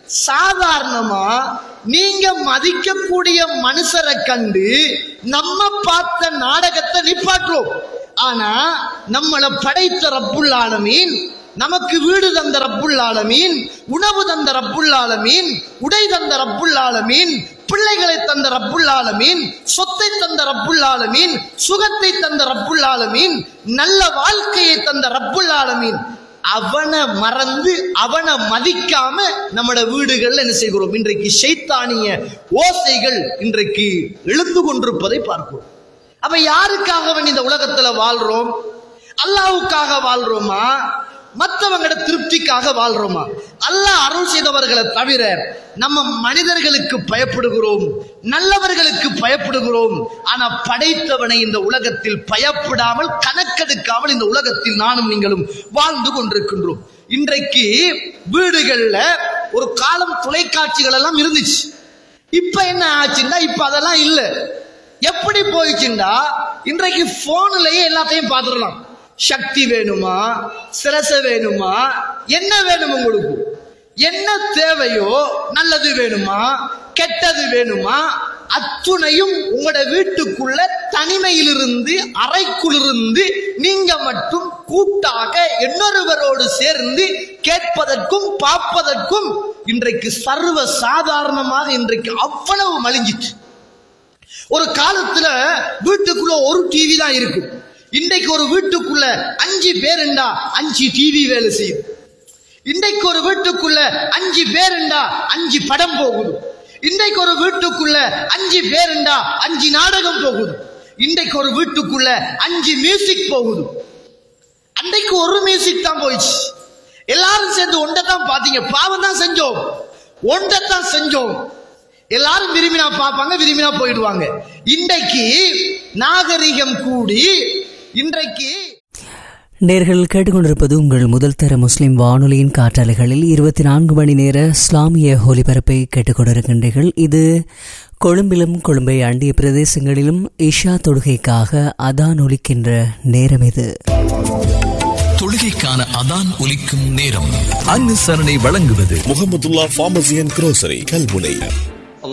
சாதாரணமா நீங்க மதிக்கக்கூடிய மனுஷரை கண்டு நம்ம பார்த்த நாடகத்தை நிப்பாட்டுறோம். ஆனா நம்மளை படைத்த ரப்புல் ஆலமீன், நமக்கு வீடு தந்த ரப்புல் ஆலமீன், உணவு தந்த ரப்புல் ஆலமீன், உடை தந்த ரப்புல் ஆலமீன், பிள்ளைகளை தந்த ரப்புல் ஆலமீன், சொத்தை தந்த ரப்புல் ஆலமீன், சுகத்தை தந்த ரப்புல் ஆலமீன், நல்ல வாழ்க்கையை தந்த ரப்புல் ஆலமீன், அவனை மறந்து அவனை மதிக்காம நம்மட வீடுகள்ல என்ன செய்கிறோம்? இன்றைக்கு ஷைத்தானிய ஓசைகள் இன்றைக்கு எழுந்து கொண்டிருப்பதை பார்க்கிறோம். அப்ப யாருக்காக இந்த உலகத்துல வாழ்றோம்? அல்லாஹ்வுக்காக வாழ்றோமா, மற்றவங்கள திருப்திக்காக வாழ்றோமா? அல்லாஹ் அருள் செய்தவர்களை தவிர நம்ம மனிதர்களுக்கு பயப்படுகிறோம், நல்லவர்களுக்கு பயப்படுகிறோம். ஆனா படைத்தவனை இந்த உலகத்தில் பயப்படாமல், கணக்கெடுக்காமல் இந்த உலகத்தில் நானும் நீங்களும் வாழ்ந்து கொண்டிருக்கின்றோம். இன்றைக்கு வீடுகள்ல ஒரு காலம் தொலைக்காட்சிகள் எல்லாம் இருந்துச்சு. இப்ப என்ன ஆச்சுன்னா, இப்ப அதெல்லாம் இல்ல. எப்படி போயிடுச்சுண்டா, இன்றைக்கு போன்லயே எல்லாத்தையும் பார்த்துடலாம். சக்தி வேணுமா, சிரச வேணுமா, என்ன வேணும் உங்களுக்கு, என்ன தேவையோ, நல்லது வேணுமா, கெட்டது வேணுமா, அத்துணையும் உங்களோட வீட்டுக்குள்ள தனிமையிலிருந்து, அறைக்குள்ளிருந்து நீங்க மட்டும் கூட்டாக இன்னொருவரோடு சேர்ந்து கேட்பதற்கும் பார்ப்பதற்கும் இன்றைக்கு சர்வ சாதாரணமாக இன்றைக்கு அவ்வளவு மலிஞ்சிச்சு. ஒரு காலத்துல வீட்டுக்குள்ள ஒரு டிவி தான் இருக்கும். இன்றைக்கு ஒரு வீட்டுக்குள்ள அஞ்சு பேருண்டா அஞ்சு டிவி வேலை செய்யுது. இன்றைக்கு ஒரு வீட்டுக்குள்ள அஞ்சு பேருண்டா அஞ்சு படம் போகுது. இன்றைக்கு ஒரு வீட்டுக்குள்ள அஞ்சு பேருண்டா அஞ்சு நாடகம் போகுது. இன்றைக்கு ஒரு வீட்டுக்குள்ள அஞ்சு மியூசிக் போகுது. அன்றைக்கு ஒரு மியூசிக் தான் போயிடுச்சு. எல்லாரும் சேர்ந்து ஒன்றைத்தான் பாத்தீங்க, பாவம் தான் செஞ்சோம், ஒன்றைத்தான் செஞ்சோம். எல்லாரும் விரும்பினா பார்ப்பாங்க, விரும்பினா போயிடுவாங்க. இன்றைக்கு நாகரிகம் கூடி இன்றைக்கு நேர்கள் கேட்டுக்கொண்டிருப்பது உங்கள் முதல் தர முஸ்லிம் வானொலியின் காற்றாலைகளில் இருபத்தி நான்கு மணி நேர இஸ்லாமிய ஒலிபரப்பை கேட்டுக்கொண்டிருக்கின்றீர்கள். இது கொழும்பிலும் கொழும்பை அண்டிய பிரதேசங்களிலும் இஷா தொழுகைக்காக அதான் ஒலிக்கின்ற நேரம். இது தொழுகைக்கான அதான் ஒலிக்கும் நேரம். அனுசரணை வழங்குவது Mahmudullah pharmacy and grocery Kalmunai.